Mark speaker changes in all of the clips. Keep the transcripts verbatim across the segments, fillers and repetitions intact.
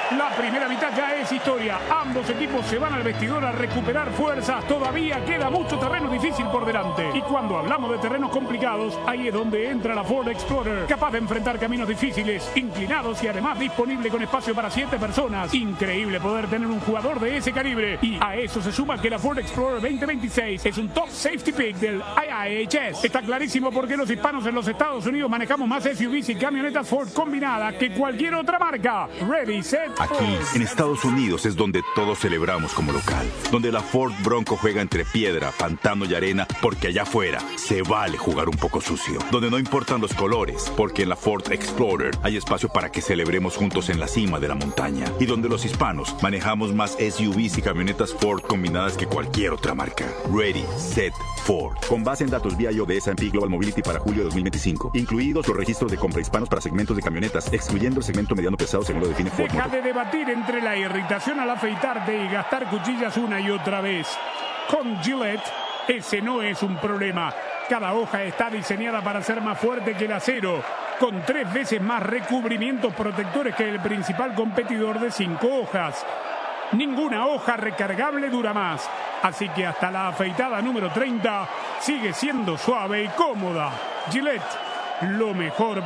Speaker 1: La primera mitad ya es historia. Ambos equipos se van al vestidor a recuperar fuerzas. Todavía queda mucho terreno difícil por delante. Y cuando hablamos de terrenos complicados, ahí es donde entra la Ford Explorer. Capaz de enfrentar caminos difíciles, inclinados y además disponible con espacio para siete personas. Increíble poder tener un jugador de ese calibre. Y a eso se suma que la Ford Explorer veinte veintiséis es un top safety pick del I I H S. Está clarísimo por qué los hispanos en los Estados Unidos manejamos más S U Vs y camionetas Ford combinadas que cualquier otra marca. Ready, set,
Speaker 2: Aquí, en Estados Unidos, es donde todos celebramos como local. Donde la Ford Bronco juega entre piedra, pantano y arena, porque allá afuera se vale jugar un poco sucio. Donde no importan los colores, porque en la Ford Explorer hay espacio para que celebremos juntos en la cima de la montaña. Y donde los hispanos manejamos más S U Vs y camionetas Ford combinadas que cualquier otra marca. Ready, set, Ford. Con base en datos vía I O de S and P Global Mobility para julio de dos mil veinticinco. Incluidos los registros de compra hispanos para segmentos de camionetas, excluyendo el segmento mediano pesado según lo define Ford.
Speaker 1: Deja de debatir entre la irritación al afeitarte y gastar cuchillas una y otra vez. Con Gillette, ese no es un problema. Cada hoja está diseñada para ser más fuerte que el acero, con tres veces más recubrimientos protectores que el principal competidor de cinco hojas. Ninguna hoja recargable dura más, así que hasta la afeitada número treinta sigue siendo suave y cómoda. Gillette, lo mejor.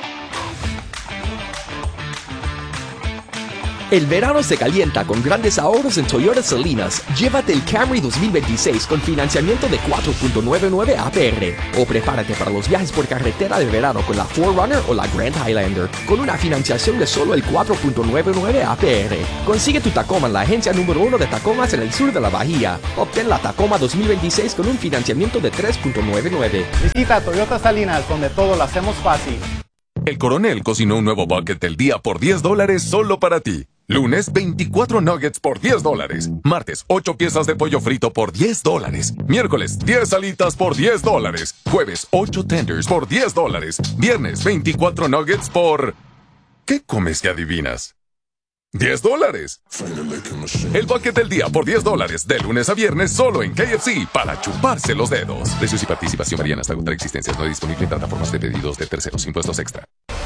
Speaker 3: El verano se calienta con grandes ahorros en Toyota Salinas. Llévate el Camry dos mil veintiséis con financiamiento de cuatro punto noventa y nueve A P R. O prepárate para los viajes por carretera de verano con la cuatro runner o la Grand Highlander, con una financiación de solo el cuatro punto noventa y nueve A P R. Consigue tu Tacoma en la agencia número uno de Tacomas en el sur de la bahía. Obtén la Tacoma dos mil veintiséis con un financiamiento de tres punto noventa y nueve.
Speaker 4: Visita Toyota Salinas, donde todo lo hacemos fácil.
Speaker 5: El Coronel cocinó un nuevo bucket del día por diez dólares solo para ti. Lunes, veinticuatro nuggets por diez dólares. Martes, ocho piezas de pollo frito por diez dólares. Miércoles, diez alitas por diez dólares. Jueves, ocho tenders por diez dólares. Viernes, veinticuatro nuggets por... ¿Qué comes que adivinas? diez dólares. El bucket del día por diez dólares. De lunes a viernes solo en K F C para chuparse los dedos. Precios y participación varían hasta agotar existencias. No disponible en plataformas de pedidos de terceros. Impuestos extra.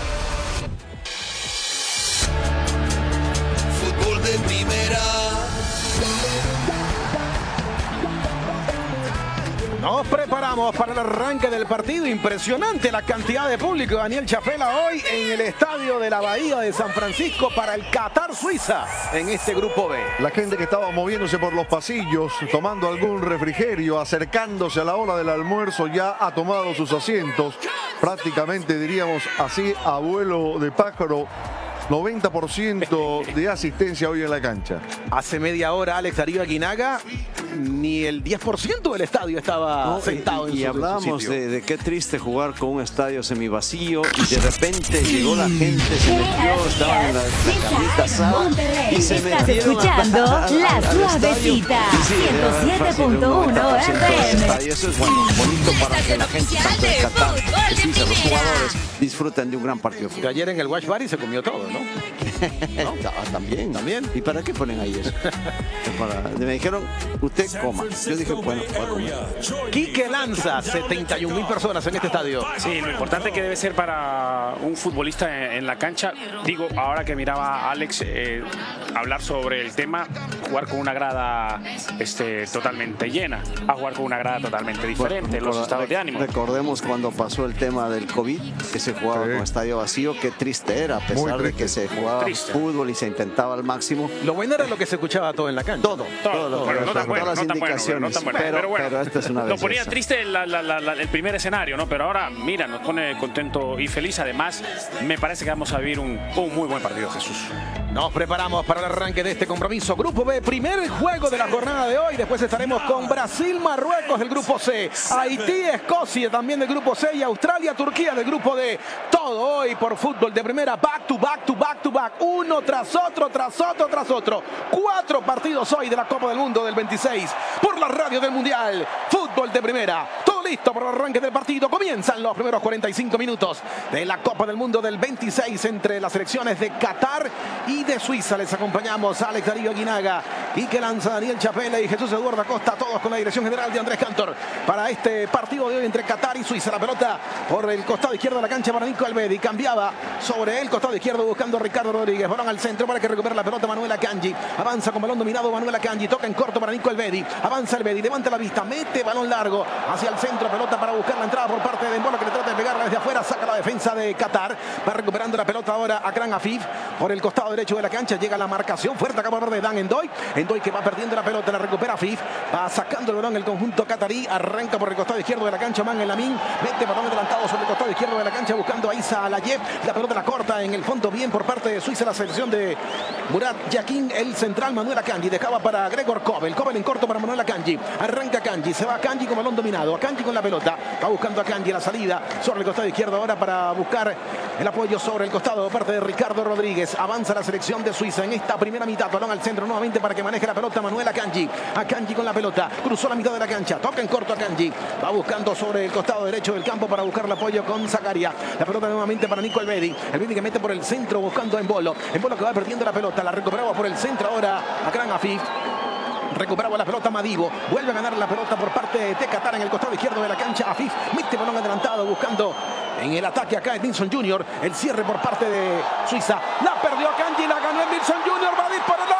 Speaker 6: Nos preparamos para el arranque del partido. Impresionante la cantidad de público. Daniel Chapela hoy en el estadio de la Bahía de San Francisco para el Qatar Suiza en este grupo B.
Speaker 7: La gente que estaba moviéndose por los pasillos, tomando algún refrigerio, acercándose a la hora del almuerzo, ya ha tomado sus asientos. Prácticamente diríamos así, abuelo de pájaro. noventa por ciento de asistencia hoy en la cancha.
Speaker 6: Hace media hora Alex Darío Aguinaga, ni el diez por ciento del estadio estaba no, sentado
Speaker 8: y,
Speaker 6: en
Speaker 8: y
Speaker 6: su,
Speaker 8: hablábamos
Speaker 6: en su
Speaker 8: de, de qué triste jugar con un estadio semivacío y de repente llegó la gente, se metió, estaban en la, la carnita asada y se
Speaker 9: Estás
Speaker 8: metieron
Speaker 9: escuchando
Speaker 8: a, a, a,
Speaker 9: La
Speaker 8: al
Speaker 9: Suavecita,
Speaker 8: sí,
Speaker 9: ciento siete punto uno F M.
Speaker 8: Y eso es bueno, bonito para que la gente, tanto de Qatar, de Suiza, los jugadores disfruten de un gran partido de fútbol.
Speaker 6: Ayer en el Wash Bar y se comió todo, ¿no?
Speaker 8: ¿No? Ah, también, también. ¿Y para qué ponen ahí eso? Para, me dijeron, usted coma. Yo dije, bueno,
Speaker 6: Quique Lanza, setenta y un mil personas en este estadio.
Speaker 10: Sí, lo importante que debe ser para un futbolista en, en la cancha. Digo, ahora que miraba a Alex eh, hablar sobre el tema, jugar con una grada este, totalmente llena, a jugar con una grada totalmente diferente, bueno, los estados de ánimo.
Speaker 8: Recordemos cuando pasó el tema del COVID, que se jugaba sí. con estadio vacío, qué triste era, a pesar de que se jugaba triste. fútbol y se intentaba al máximo.
Speaker 6: Lo bueno era lo que se escuchaba todo en la cancha.
Speaker 8: Todo, todo,
Speaker 10: todo,
Speaker 8: todo,
Speaker 10: pero
Speaker 8: todo
Speaker 10: no tan bueno,
Speaker 8: todas las
Speaker 10: no tan
Speaker 8: indicaciones.
Speaker 10: Bueno, pero, pero bueno,
Speaker 8: pero esta es una
Speaker 10: lo ponía
Speaker 8: belleza.
Speaker 10: triste la, la, la, la, el primer escenario, ¿no? Pero ahora, mira, nos pone contento y feliz. Además, me parece que vamos a vivir un, un muy buen partido, Jesús.
Speaker 6: Nos preparamos para el arranque de este compromiso. Grupo B, primer juego de la jornada de hoy. Después estaremos con Brasil, Marruecos del grupo C, Haití, Escocia también del grupo C y Australia, Turquía del grupo D. Todo hoy por fútbol de primera, back to back to back to back, uno tras otro, tras otro, tras otro. Cuatro partidos hoy de la Copa del Mundo del veintiséis por la radio del Mundial. Fútbol de primera. Todo listo para el arranque del partido. Comienzan los primeros cuarenta y cinco minutos de la Copa del Mundo del veintiséis entre las selecciones de Qatar y de Suiza. Les acompañamos a Alex Darío Aguinaga, Quique Lanza, Daniel Chapela y Jesús Eduardo Acosta, todos con la dirección general de Andrés Cantor para este partido de hoy entre Qatar y Suiza. La pelota por el costado izquierdo de la cancha para Nico Alvedi, cambiaba sobre el costado izquierdo buscando a Ricardo Rodríguez. Balón al centro para que recupere la pelota Manuel Akanji. Avanza con balón dominado Manuel Akanji. Toca en corto para Nico El Bedi. Avanza El Bedi. Levanta la vista. Mete balón largo hacia el centro. Pelota para buscar la entrada por parte de Dembolo, que le trata de pegarla desde afuera. Saca la defensa de Qatar. Va recuperando la pelota ahora Akram Afif. Por el costado derecho de la cancha llega la marcación fuerte acá por parte de Dan Endoy. Endoy que va perdiendo la pelota. La recupera Afif. Va sacando el balón el conjunto catarí. Arranca por el costado izquierdo de la cancha Man Elamin. Mete balón adelantado sobre el costado izquierdo de la cancha buscando a Isa Alayeb. La pelota la corta en el fondo bien por parte de Suiza. La selección de Murat Yakin. El central Manuel Akanji. Dejaba para Gregor Kobel. Kobel en corto para Manuel Akanji. Arranca Akanji. Se va Akanji con balón dominado. Akanji con la pelota. Va buscando a Akanji la salida sobre el costado izquierdo ahora para buscar el apoyo sobre el costado por parte de Ricardo Rodríguez. Avanza la selección de Suiza en esta primera mitad. Balón al centro nuevamente para que maneje la pelota Manuel Akanji. Akanji con la pelota. Cruzó la mitad de la cancha. Toca en corto Akanji. Va buscando sobre el costado derecho del campo para buscar el apoyo con Zakaria. La pelota nuevamente para Nico El Bedi. El Bedi que mete por el centro buscando a Embolo. Embolo que va perdiendo la pelota. La recuperaba por el centro ahora Akram Afif. Recuperaba la pelota Madibo. Vuelve a ganar la pelota por parte de Qatar en el costado izquierdo de la cancha. Afif mete balón adelantado buscando en el ataque acá Edinson Junior. El cierre por parte de Suiza. La perdió Akanji. La ganó Edinson Junior. Va a disparar el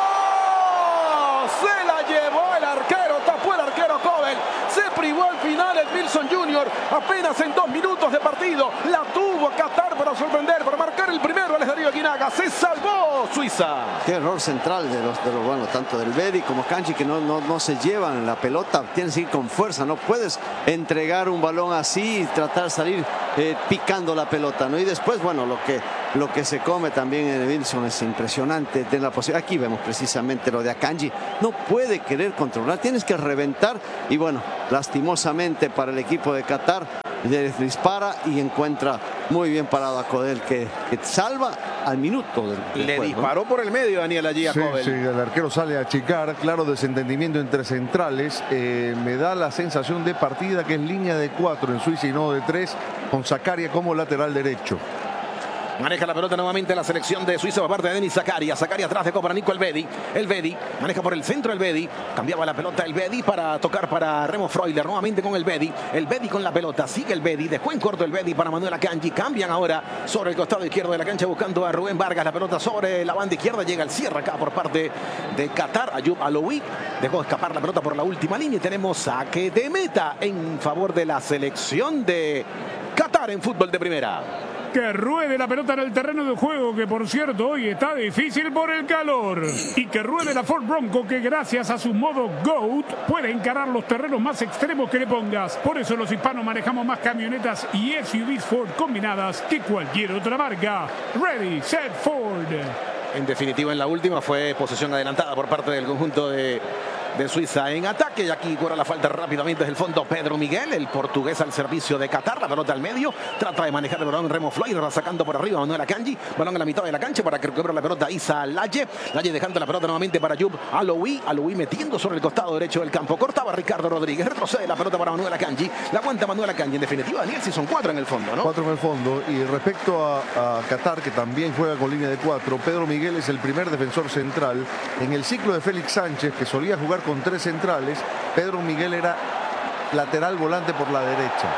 Speaker 6: arco. Se la llevó el arquero. Tapó el arquero Kobel. Se privó al final Edinson Junior. Apenas en dos minutos de partido. La tuvo Qatar para sorprender. Para marcar el primero. El Darío Aguinaga. Se salvó Suiza.
Speaker 8: Qué error central de los, de los bueno, tanto del Bedi como Akanji, que no, no, no se llevan la pelota. Tienes que ir con fuerza. No puedes entregar un balón así y tratar de salir eh, picando la pelota, ¿no? Y después, bueno, lo que, lo que se come también en Edinson es impresionante. Tiene la posibilidad. Aquí vemos precisamente lo de Akanji. No puede querer controlar. Tienes que reventar. Y bueno, lastimosamente para el equipo de Qatar, dispara y encuentra muy bien parado a Kobel, que, que salva al minuto del, del
Speaker 6: Le
Speaker 8: juego,
Speaker 6: disparó
Speaker 8: ¿no?
Speaker 6: por el medio Daniel allí a
Speaker 7: Sí,
Speaker 6: Kobel.
Speaker 7: sí, el arquero sale a achicar, claro, desentendimiento entre centrales. Eh, me da la sensación de partida que es línea de cuatro en Suiza y no de tres, con Zakaria como lateral derecho.
Speaker 6: Maneja la pelota nuevamente la selección de Suiza por parte de Denis Zakaria. Zakaria atrás de para Nico El Bedi. El Bedi maneja por el centro El Bedi. Cambiaba la pelota El Bedi para tocar para Remo Freuler. Nuevamente con El Bedi. El Bedi con la pelota. Sigue El Bedi. Dejó en corto El Bedi para Manuel Akanji. Cambian ahora sobre el costado izquierdo de la cancha buscando a Rubén Vargas. La pelota sobre la banda izquierda. Llega el cierre acá por parte de Qatar. Ayub Aloui dejó escapar la pelota por la última línea. Y tenemos saque de meta en favor de la selección de Qatar en fútbol de primera.
Speaker 1: Que ruede la pelota en el terreno de juego, que por cierto hoy está difícil por el calor. Y que ruede la Ford Bronco, que gracias a su modo GOAT puede encarar los terrenos más extremos que le pongas. Por eso los hispanos manejamos más camionetas y S U Vs Ford combinadas que cualquier otra marca. Ready, set, Ford.
Speaker 6: En definitiva, en la última fue posesión adelantada por parte del conjunto de, de Suiza en ataque. Y aquí cobra la falta rápidamente desde el fondo Pedro Miguel, el portugués al servicio de Qatar. La pelota al medio, trata de manejar el balón Remo Freuler, sacando por arriba Manuel Akanji. Balón en la mitad de la cancha para que recupere la pelota Isa Laye. Laye dejando la pelota nuevamente para Ayub Aloui. Aloui metiendo sobre el costado derecho del campo. Cortaba Ricardo Rodríguez. Retrocede la pelota para Manuel Akanji. La aguanta Manuel Akanji. En definitiva, Daniel, si son cuatro en el fondo, ¿no?
Speaker 7: Cuatro en el fondo. Y respecto a, a Qatar, que también juega con línea de cuatro, Pedro Miguel es el primer defensor central. En el ciclo de Félix Sánchez, que solía jugar con tres centrales, Pedro Miguel era lateral volante por la derecha.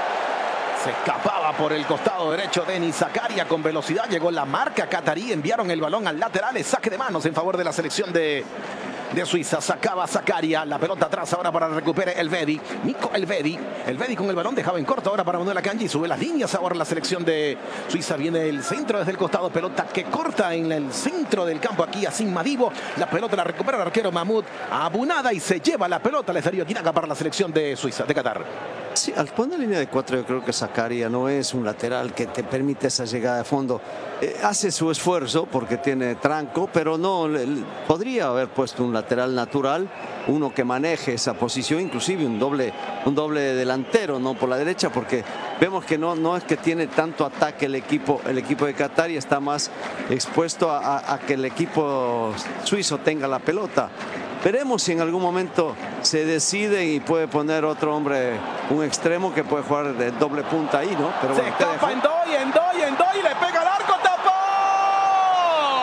Speaker 6: Se escapaba por el costado derecho Denis Zakaria con velocidad. Llegó la marca catarí. Enviaron el balón al lateral. Es saque de manos en favor de la selección de, de Suiza. Sacaba Zakaria. La pelota atrás ahora para recuperar El Bedi. Nico El Bedi. El Bedi con el balón dejaba en corto ahora para Manuel Akanji. Sube las líneas ahora la selección de Suiza. Viene el centro desde el costado. Pelota que corta en el centro del campo aquí a Sin Madibo. La pelota la recupera el arquero Mahmoud Abunada y se lleva la pelota. Les daría Aguinaga para la selección de Suiza, de Qatar.
Speaker 8: Sí, al poner línea de cuatro yo creo que Zakaria no es un lateral que te permite esa llegada de fondo. Eh, hace su esfuerzo porque tiene tranco, pero no, le, le, podría haber puesto un lateral natural, uno que maneje esa posición, inclusive un doble, un doble delantero, no por la derecha, porque vemos que no, no es que tiene tanto ataque el equipo, el equipo de Qatar y está más expuesto a, a, a que el equipo suizo tenga la pelota. Veremos si en algún momento se decide y puede poner otro hombre, un extremo que puede jugar de doble punta ahí, ¿no? Pero
Speaker 6: se
Speaker 8: bueno,
Speaker 6: escapa Endoy, Endoy, Endoy, le pega al arco, tapó,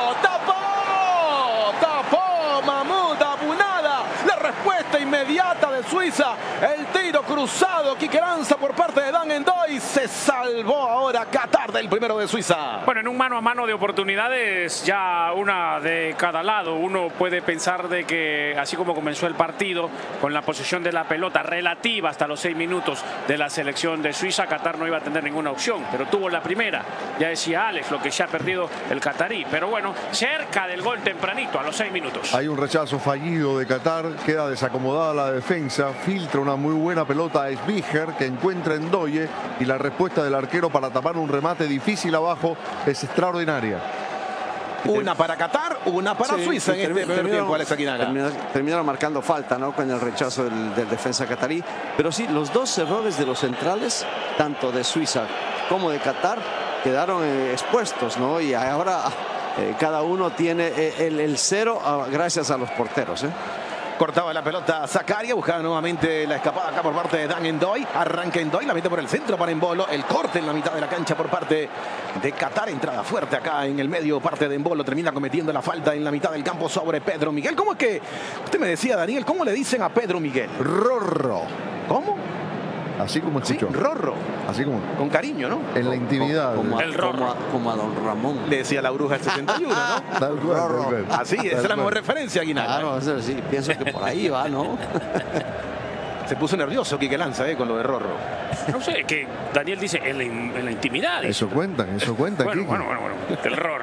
Speaker 6: tapó, tapó Mahmoud Abunada. La respuesta inmediata de de Suiza. El tiro cruzado, Quique Lanza por parte de Dan Endoy. Se salvó ahora Qatar del primero de Suiza.
Speaker 10: Bueno, en un mano a mano de oportunidades, ya una de cada lado. Uno puede pensar de que así como comenzó el partido, con la posesión de la pelota relativa hasta los seis minutos de la selección de Suiza, Qatar no iba a tener ninguna opción, pero tuvo la primera. Ya decía Alex, lo que se ha perdido el catarí. Pero bueno, cerca del gol tempranito, a los seis minutos.
Speaker 7: Hay un rechazo fallido de Qatar, queda desacomodada la defensa, filtra una muy buena pelota a Sbiger, que encuentra en Ndoye, y la respuesta del arquero para tapar un remate difícil abajo es extraordinaria.
Speaker 6: Una para Qatar, una para sí, Suiza en este primer tiempo, Alex Aguinaga.
Speaker 8: Terminaron, terminaron marcando falta, ¿no?, con el rechazo del, del defensa catarí. Pero sí, los dos errores de los centrales, tanto de Suiza como de Qatar, quedaron eh, expuestos, ¿no? Y ahora eh, cada uno tiene eh, el, el cero ah, gracias a los porteros, ¿eh?
Speaker 6: Cortaba la pelota Zakaria, buscaba nuevamente la escapada acá por parte de Dan Endoy. Arranca Endoy, la mete por el centro para Embolo. El corte en la mitad de la cancha por parte de Qatar. Entrada fuerte acá en el medio, parte de Embolo. Termina cometiendo la falta en la mitad del campo sobre Pedro Miguel. ¿Cómo es que, usted me decía, Daniel, cómo le dicen a Pedro Miguel?
Speaker 7: Rorro.
Speaker 6: ¿Cómo?
Speaker 7: Así como escuchó.
Speaker 6: Sí, Rorro.
Speaker 7: Así como.
Speaker 6: Con cariño, ¿no?
Speaker 7: En la intimidad.
Speaker 8: Como, como,
Speaker 10: el Rorro.
Speaker 8: Como, a, como a don Ramón.
Speaker 6: Le decía la bruja del setenta y uno, ¿no?
Speaker 7: Tal cual, tal cual.
Speaker 6: Así, esa es la mejor referencia, Aguinaga.
Speaker 8: Claro, eso sí, pienso que por ahí va, ¿no?
Speaker 6: Se puso nervioso Quique Lanza, ¿eh?, con lo de Rorro.
Speaker 10: No sé, que Daniel dice en la, en la intimidad.
Speaker 7: Eso cuentan, eso cuentan.
Speaker 10: Bueno,
Speaker 7: Quique.
Speaker 10: bueno, bueno, bueno, el Rorro.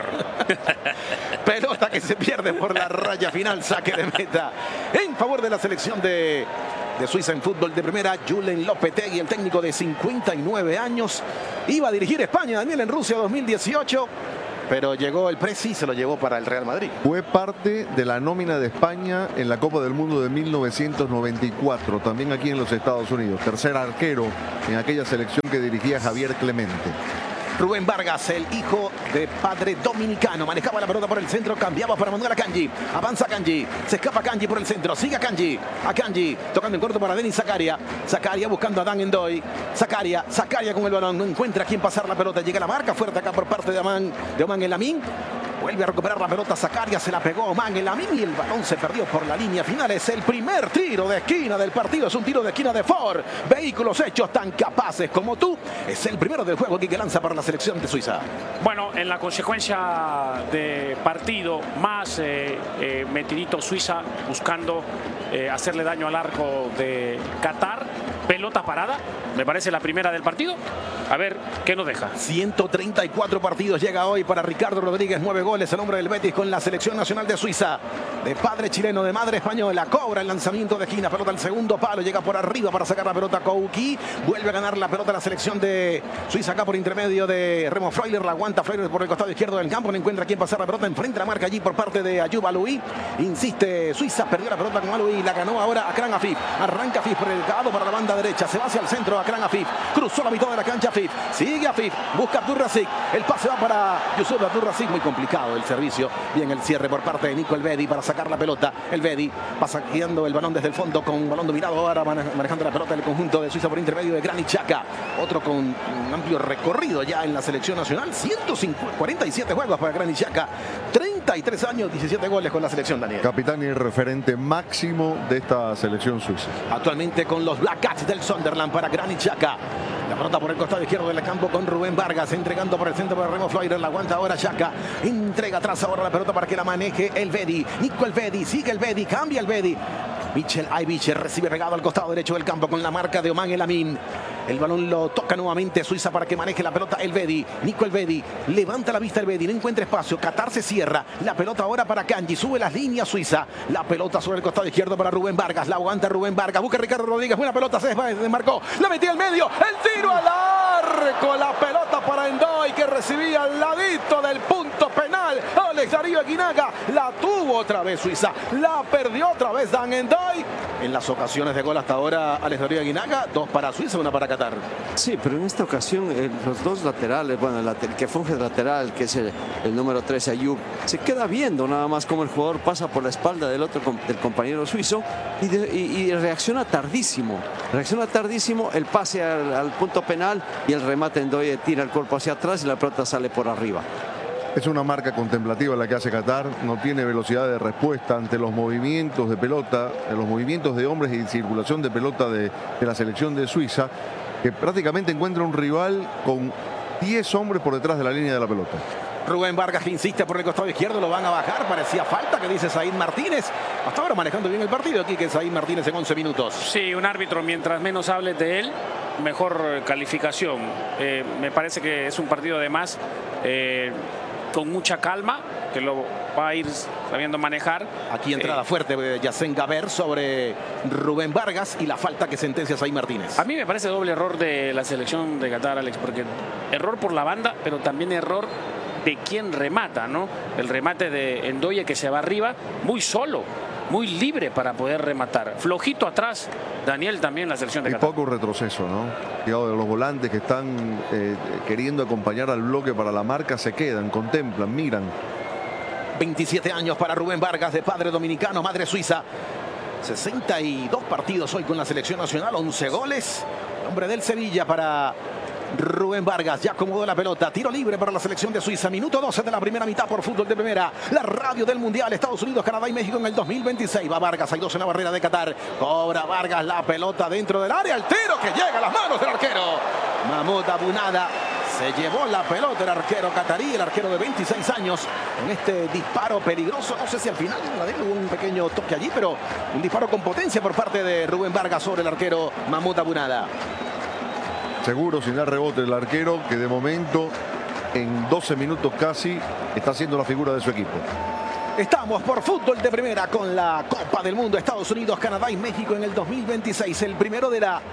Speaker 6: Pelota que se pierde por la raya final, saque de meta en favor de la selección de, de Suiza en fútbol de primera. Julen Lopetegui, el técnico de cincuenta y nueve años, iba a dirigir España, Daniel, en Rusia dos mil dieciocho, pero llegó el Presi y se lo llevó para el Real Madrid.
Speaker 7: Fue parte de la nómina de España en la Copa del Mundo de mil novecientos noventa y cuatro, también aquí en los Estados Unidos. Tercer arquero en aquella selección que dirigía Javier Clemente.
Speaker 6: Rubén Vargas, el hijo de padre dominicano, manejaba la pelota por el centro, cambiaba para Manuel Akanji, avanza Akanji, se escapa Akanji por el centro, sigue Akanji, Akanji tocando en corto para Denis Zakaria, Zakaria buscando a Dan Endoy, Zakaria, Zakaria con el balón, no encuentra a quién pasar la pelota, llega la marca fuerte acá por parte de Oman, de Oman El Amin. Vuelve a recuperar la pelota Zakaria, se la pegó Oman El Amin y el balón se perdió por la línea final. Es el primer tiro de esquina del partido, es un tiro de esquina de Ford. Vehículos hechos tan capaces como tú. Es el primero del juego que lanza para la selección de Suiza.
Speaker 10: Bueno, en la consecuencia de partido, más eh, eh, metidito Suiza buscando eh, hacerle daño al arco de Qatar. Pelota parada, me parece la primera del partido. A ver, ¿qué nos deja?
Speaker 6: ciento treinta y cuatro partidos llega hoy para Ricardo Rodríguez, nueve goles, el hombre del Betis con la selección nacional de Suiza. De padre chileno, de madre española, cobra el lanzamiento de esquina, pelota al segundo palo, llega por arriba para sacar la pelota Kouki. Vuelve a ganar la pelota la selección de Suiza acá por intermedio de Remo Freuler, la aguanta Freuler por el costado izquierdo del campo, no encuentra a quién pasar la pelota, enfrenta la marca allí por parte de Ayub Aloui. Insiste Suiza, perdió la pelota con Aloui, la ganó ahora Akran Afif. Arranca Afif por el cado para la banda derecha, se va hacia el centro Akran Afif, cruzó la mitad de la cancha Afif, sigue Afif, busca Abdur Razik, el pase va para Yusuf Abdur Razik, muy complicado el servicio, bien el cierre por parte de Nico Elvedi para sacar la pelota. Elvedi va saqueando el balón desde el fondo con balón dominado ahora manejando la pelota del conjunto de Suiza por intermedio de Granit Xhaka, otro con un amplio recorrido ya en la selección nacional, ciento cuarenta y siete juegos para Granit Xhaka, treinta y tres años, diecisiete goles con la selección, Daniel.
Speaker 7: Capitán y referente máximo de esta selección suiza.
Speaker 6: Actualmente con los Black Cats del Sunderland para Granit Xhaka. La pelota por el costado izquierdo del campo con Rubén Vargas, entregando por el centro para Remo Freuler, la aguanta ahora Xhaka, entrega atrás ahora la pelota para que la maneje Elvedi, Nico Elvedi, sigue Elvedi, cambia Elvedi, Michel Aybiche recibe pegado al costado derecho del campo con la marca de Oman El Amin. El balón lo toca nuevamente Suiza para que maneje la pelota Elvedi, Nico Elvedi, levanta la vista Elvedi, no encuentra espacio, Qatar se cierra, la pelota ahora para Kanji, sube las líneas Suiza, la pelota sobre el costado izquierdo para Rubén Vargas, la aguanta Rubén Vargas, busca Ricardo Rodríguez, buena pelota, se desmarcó, la metió al medio, el tiro al arco, la pelota para Endoy que recibía al ladito del punto penal, Alex Darío Aguinaga, la tuvo otra vez Suiza, la perdió otra vez Dan Endoy. En las ocasiones de gol hasta ahora, Alex Darío Aguinaga, dos para Suiza, una para Qatar.
Speaker 8: Sí, pero en esta ocasión eh, los dos laterales, bueno, el, el que funge de lateral, que es el, el número trece, Ayub, se queda viendo nada más cómo el jugador pasa por la espalda del otro del compañero suizo y, de, y, y reacciona tardísimo. Reacciona tardísimo, el pase al, al punto penal y el remate en Endoy tira el cuerpo hacia atrás y la pelota sale por arriba.
Speaker 7: Es una marca contemplativa la que hace Qatar, no tiene velocidad de respuesta ante los movimientos de pelota, los movimientos de hombres y circulación de pelota de, de la selección de Suiza, que prácticamente encuentra un rival con diez hombres por detrás de la línea de la pelota.
Speaker 6: Rubén Vargas que insiste por el costado izquierdo, lo van a bajar, parecía falta, que dice Said Martínez. Hasta ahora manejando bien el partido aquí, que Said Martínez en once minutos.
Speaker 10: Sí, un árbitro, mientras menos hables de él, mejor calificación. Eh, me parece que es un partido además eh, con mucha calma, que lo va a ir sabiendo manejar.
Speaker 6: Aquí entrada eh, fuerte de Yacén Gaber sobre Rubén Vargas y la falta que sentencia Said Martínez.
Speaker 10: A mí me parece doble error de la selección de Qatar, Alex, porque error por la banda, pero también error de quien remata, ¿no? El remate de Ndoye, que se va arriba, muy solo, muy libre para poder rematar. Flojito atrás, Daniel, también la selección de Qatar.
Speaker 7: Y poco retroceso, ¿no? Cuidado de los volantes que están eh, queriendo acompañar al bloque para la marca, se quedan, contemplan, miran.
Speaker 6: veintisiete años para Rubén Vargas, de padre dominicano, madre suiza. sesenta y dos partidos hoy con la selección nacional, once goles. Hombre del Sevilla para Rubén Vargas, ya acomodó la pelota, tiro libre para la selección de Suiza, minuto doce de la primera mitad por Fútbol de Primera, la radio del Mundial, Estados Unidos, Canadá y México en el dos mil veintiséis. Va Vargas, hay dos en la barrera de Qatar, cobra Vargas la pelota dentro del área, el tiro que llega a las manos del arquero Mahmoud Abunada. Se llevó la pelota el arquero catarí, el arquero de veintiséis años, en este disparo peligroso. No sé si al final hubo un pequeño toque allí, pero un disparo con potencia por parte de Rubén Vargas sobre el arquero Mahmoud Abunada.
Speaker 7: Seguro, sin dar rebote el arquero, que de momento en doce minutos casi está siendo la figura de su equipo.
Speaker 6: Estamos por Fútbol de Primera con la Copa del Mundo, Estados Unidos, Canadá y México en el dos mil veintiséis. El primero de la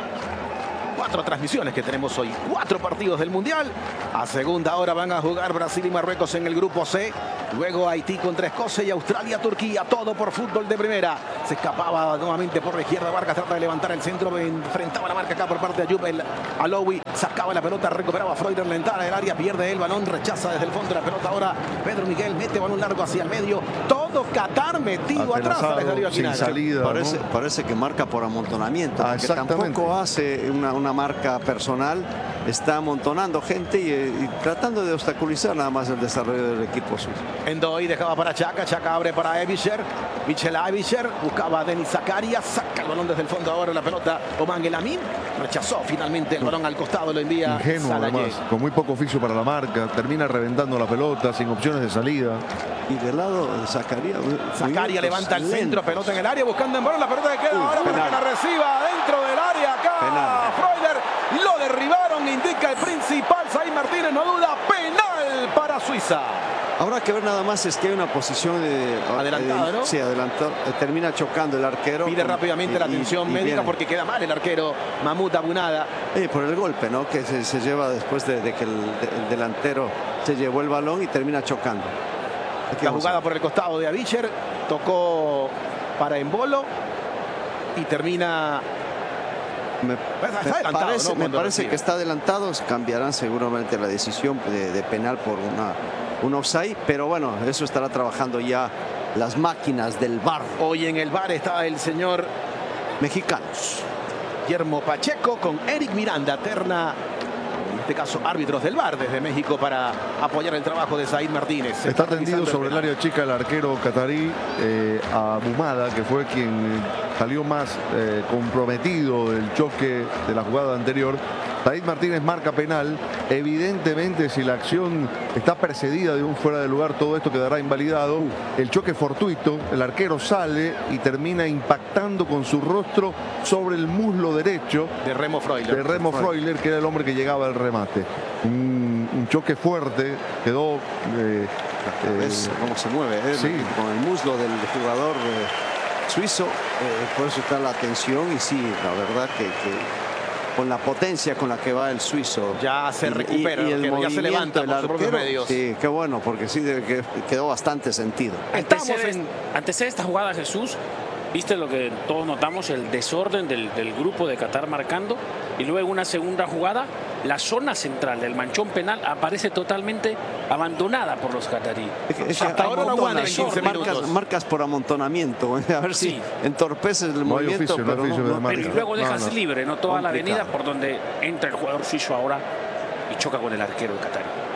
Speaker 6: cuatro transmisiones que tenemos hoy. Cuatro partidos del Mundial. A segunda hora van a jugar Brasil y Marruecos en el grupo C. Luego Haití contra Escocia y Australia, Turquía. Todo por Fútbol de Primera. Se escapaba nuevamente por la izquierda. Vargas trata de levantar el centro. Enfrentaba la marca acá por parte de Ayub El Alowi. Sacaba la pelota. Recuperaba Freuler. La entrada del área. Pierde el balón. Rechaza desde el fondo de la pelota. Ahora Pedro Miguel mete balón largo hacia el medio. Todo Qatar metido atrás. A
Speaker 7: sin salida,
Speaker 8: parece,
Speaker 7: ¿no?
Speaker 8: parece que marca por amontonamiento.
Speaker 7: Ah,
Speaker 8: porque tampoco hace una, una marca personal. Está amontonando gente y, y tratando de obstaculizar nada más el desarrollo del equipo suyo.
Speaker 6: Endoy dejaba para Chaca, Chaca abre para Evischer, Michel Evischer, buscaba a Denis Zakaria, saca el balón desde el fondo ahora la pelota, Oman El Amin, rechazó finalmente el balón al costado, lo envía
Speaker 7: ingenuo además, con muy poco oficio para la marca, termina reventando la pelota, sin opciones de salida.
Speaker 8: Y del lado de Zakaria,
Speaker 6: Zakaria levanta el centro, pelota en el área, buscando en balón, la pelota que queda Uy, ahora penal. Para que la reciba dentro del área, acá Freuler, lo derribaron, indica el principal, Said Martínez, no duda, penal para Suiza.
Speaker 8: Habrá que ver nada más, es que hay una posición de,
Speaker 6: adelantada, ¿no?
Speaker 8: Sí, adelantado, termina chocando el arquero.
Speaker 6: Pide con, rápidamente y, la atención y, médica y viene. Porque queda mal el arquero Mahmoud Abunada.
Speaker 8: Eh, por el golpe, ¿no? Que se, se lleva después de, de que el, de, el delantero se llevó el balón y termina chocando.
Speaker 6: La jugada por el costado de Avischer, tocó para Embolo y termina...
Speaker 8: Me, me parece, ¿no? me parece que está adelantado, cambiarán seguramente la decisión de, de penal por una, un offside, pero bueno, eso estará trabajando ya las máquinas del V A R.
Speaker 6: Hoy en el V A R está el señor
Speaker 8: mexicanos.
Speaker 6: Guillermo Pacheco con Eric Miranda, terna, en este caso árbitros del V A R desde México para apoyar el trabajo de Said Martínez.
Speaker 7: Se está, está tendido sobre el área chica el arquero catarí, eh, a Bumada, que fue quien salió más eh, comprometido del choque de la jugada anterior. Said Martínez marca penal. Evidentemente, si la acción está precedida de un fuera de lugar, todo esto quedará invalidado. El choque fortuito, el arquero sale y termina impactando con su rostro sobre el muslo derecho
Speaker 6: de Remo Freuler,
Speaker 7: de Remo Freuler, que era el hombre que llegaba al remate. Un, un choque fuerte, quedó... Eh,
Speaker 8: ¿Ves cómo se mueve? Eh?
Speaker 7: Sí.
Speaker 8: Con el muslo del jugador eh, suizo, eh, por eso está la tensión y sí, la verdad que... que con la potencia con la que va el suizo.
Speaker 6: Ya se recupera, y, y el ya se levanta por sus propios medios.
Speaker 8: Sí, qué bueno, porque sí que quedó bastante sentido.
Speaker 10: Estamos en... Antes de esta jugada, Jesús, viste lo que todos notamos, el desorden del, del grupo de Qatar marcando, y luego una segunda jugada, la zona central del manchón penal aparece totalmente abandonada por los cataríes.
Speaker 8: Es que hasta ahora no aguantan quince marcas, marcas por amontonamiento, a ver si sí. entorpeces el no movimiento, oficio,
Speaker 10: pero,
Speaker 8: no
Speaker 10: no, no, pero y luego dejas
Speaker 7: no, no.
Speaker 10: libre, no toda complicado. La avenida por donde entra el jugador suizo ahora y choca con el arquero de Qatar.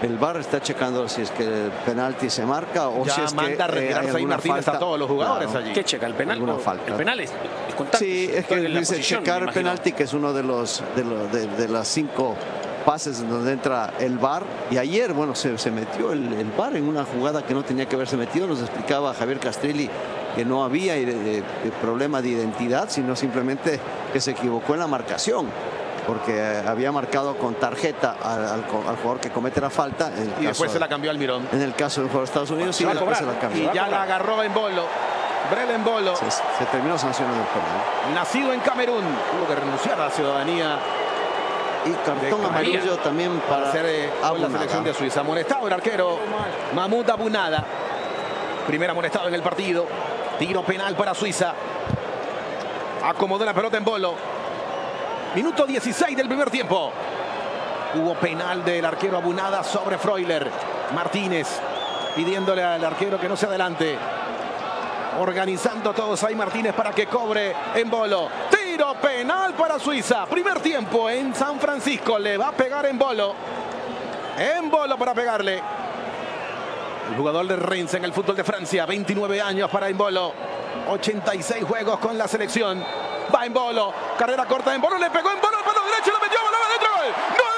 Speaker 8: El V A R está checando si es que el penalti se marca o
Speaker 6: ya
Speaker 8: si es
Speaker 6: manda
Speaker 8: que
Speaker 6: a retirarse
Speaker 8: eh,
Speaker 6: ahí Martínez
Speaker 8: falta.
Speaker 6: a todos los jugadores
Speaker 8: Claro.
Speaker 6: allí.
Speaker 10: ¿Qué checa? ¿El penal?
Speaker 8: Alguna
Speaker 10: O
Speaker 8: falta.
Speaker 10: ¿El penal es, es contacto?
Speaker 8: Sí, es que
Speaker 10: En la
Speaker 8: dice
Speaker 10: posición,
Speaker 8: checar
Speaker 10: me
Speaker 8: el
Speaker 10: imagino.
Speaker 8: penalti, que es uno de los de, los, de, de las cinco pases en donde entra el V A R. Y ayer, bueno, se, se metió el, el V A R en una jugada que no tenía que haberse metido. Nos explicaba Javier Castrilli que no había de, de, de problema de identidad, sino simplemente que se equivocó en la marcación, porque había marcado con tarjeta al, al, al jugador que comete la falta. En el
Speaker 6: Y
Speaker 8: caso,
Speaker 6: después se la cambió Almirón.
Speaker 8: En el caso del jugador de Estados Unidos, sí,
Speaker 10: va a
Speaker 8: después se
Speaker 10: cobrar.
Speaker 8: la cambió.
Speaker 6: Y ya la agarró en Bolo. Brelen Bolo.
Speaker 8: Se, se terminó sancionando el penal.
Speaker 6: Nacido en Camerún. Tuvo que renunciar a la ciudadanía
Speaker 8: Y cartón
Speaker 6: de
Speaker 8: amarillo
Speaker 6: María
Speaker 8: también
Speaker 6: para
Speaker 8: para
Speaker 6: hacer eh, con la
Speaker 8: Abunada.
Speaker 6: selección de Suiza. Amonestado el arquero Mahmoud Abunada. Primer amonestado en el partido. Tiro penal para Suiza. Acomodó la pelota en Bolo. Minuto dieciséis del primer tiempo. Hubo penal del arquero Abunada sobre Freuler. Martínez pidiéndole al arquero que no se adelante. Organizando todos ahí Martínez para que cobre en Bolo. Tiro penal para Suiza. Primer tiempo en San Francisco. Le va a pegar en Bolo. En Bolo para pegarle. El jugador de Reims en el fútbol de Francia. veintinueve años para Embolo. ochenta y seis juegos con la selección. Va Embolo. Carrera corta en Embolo. Le pegó Embolo al palo derecho. Lo metió. Balón adentro. Gol. ¡Gol!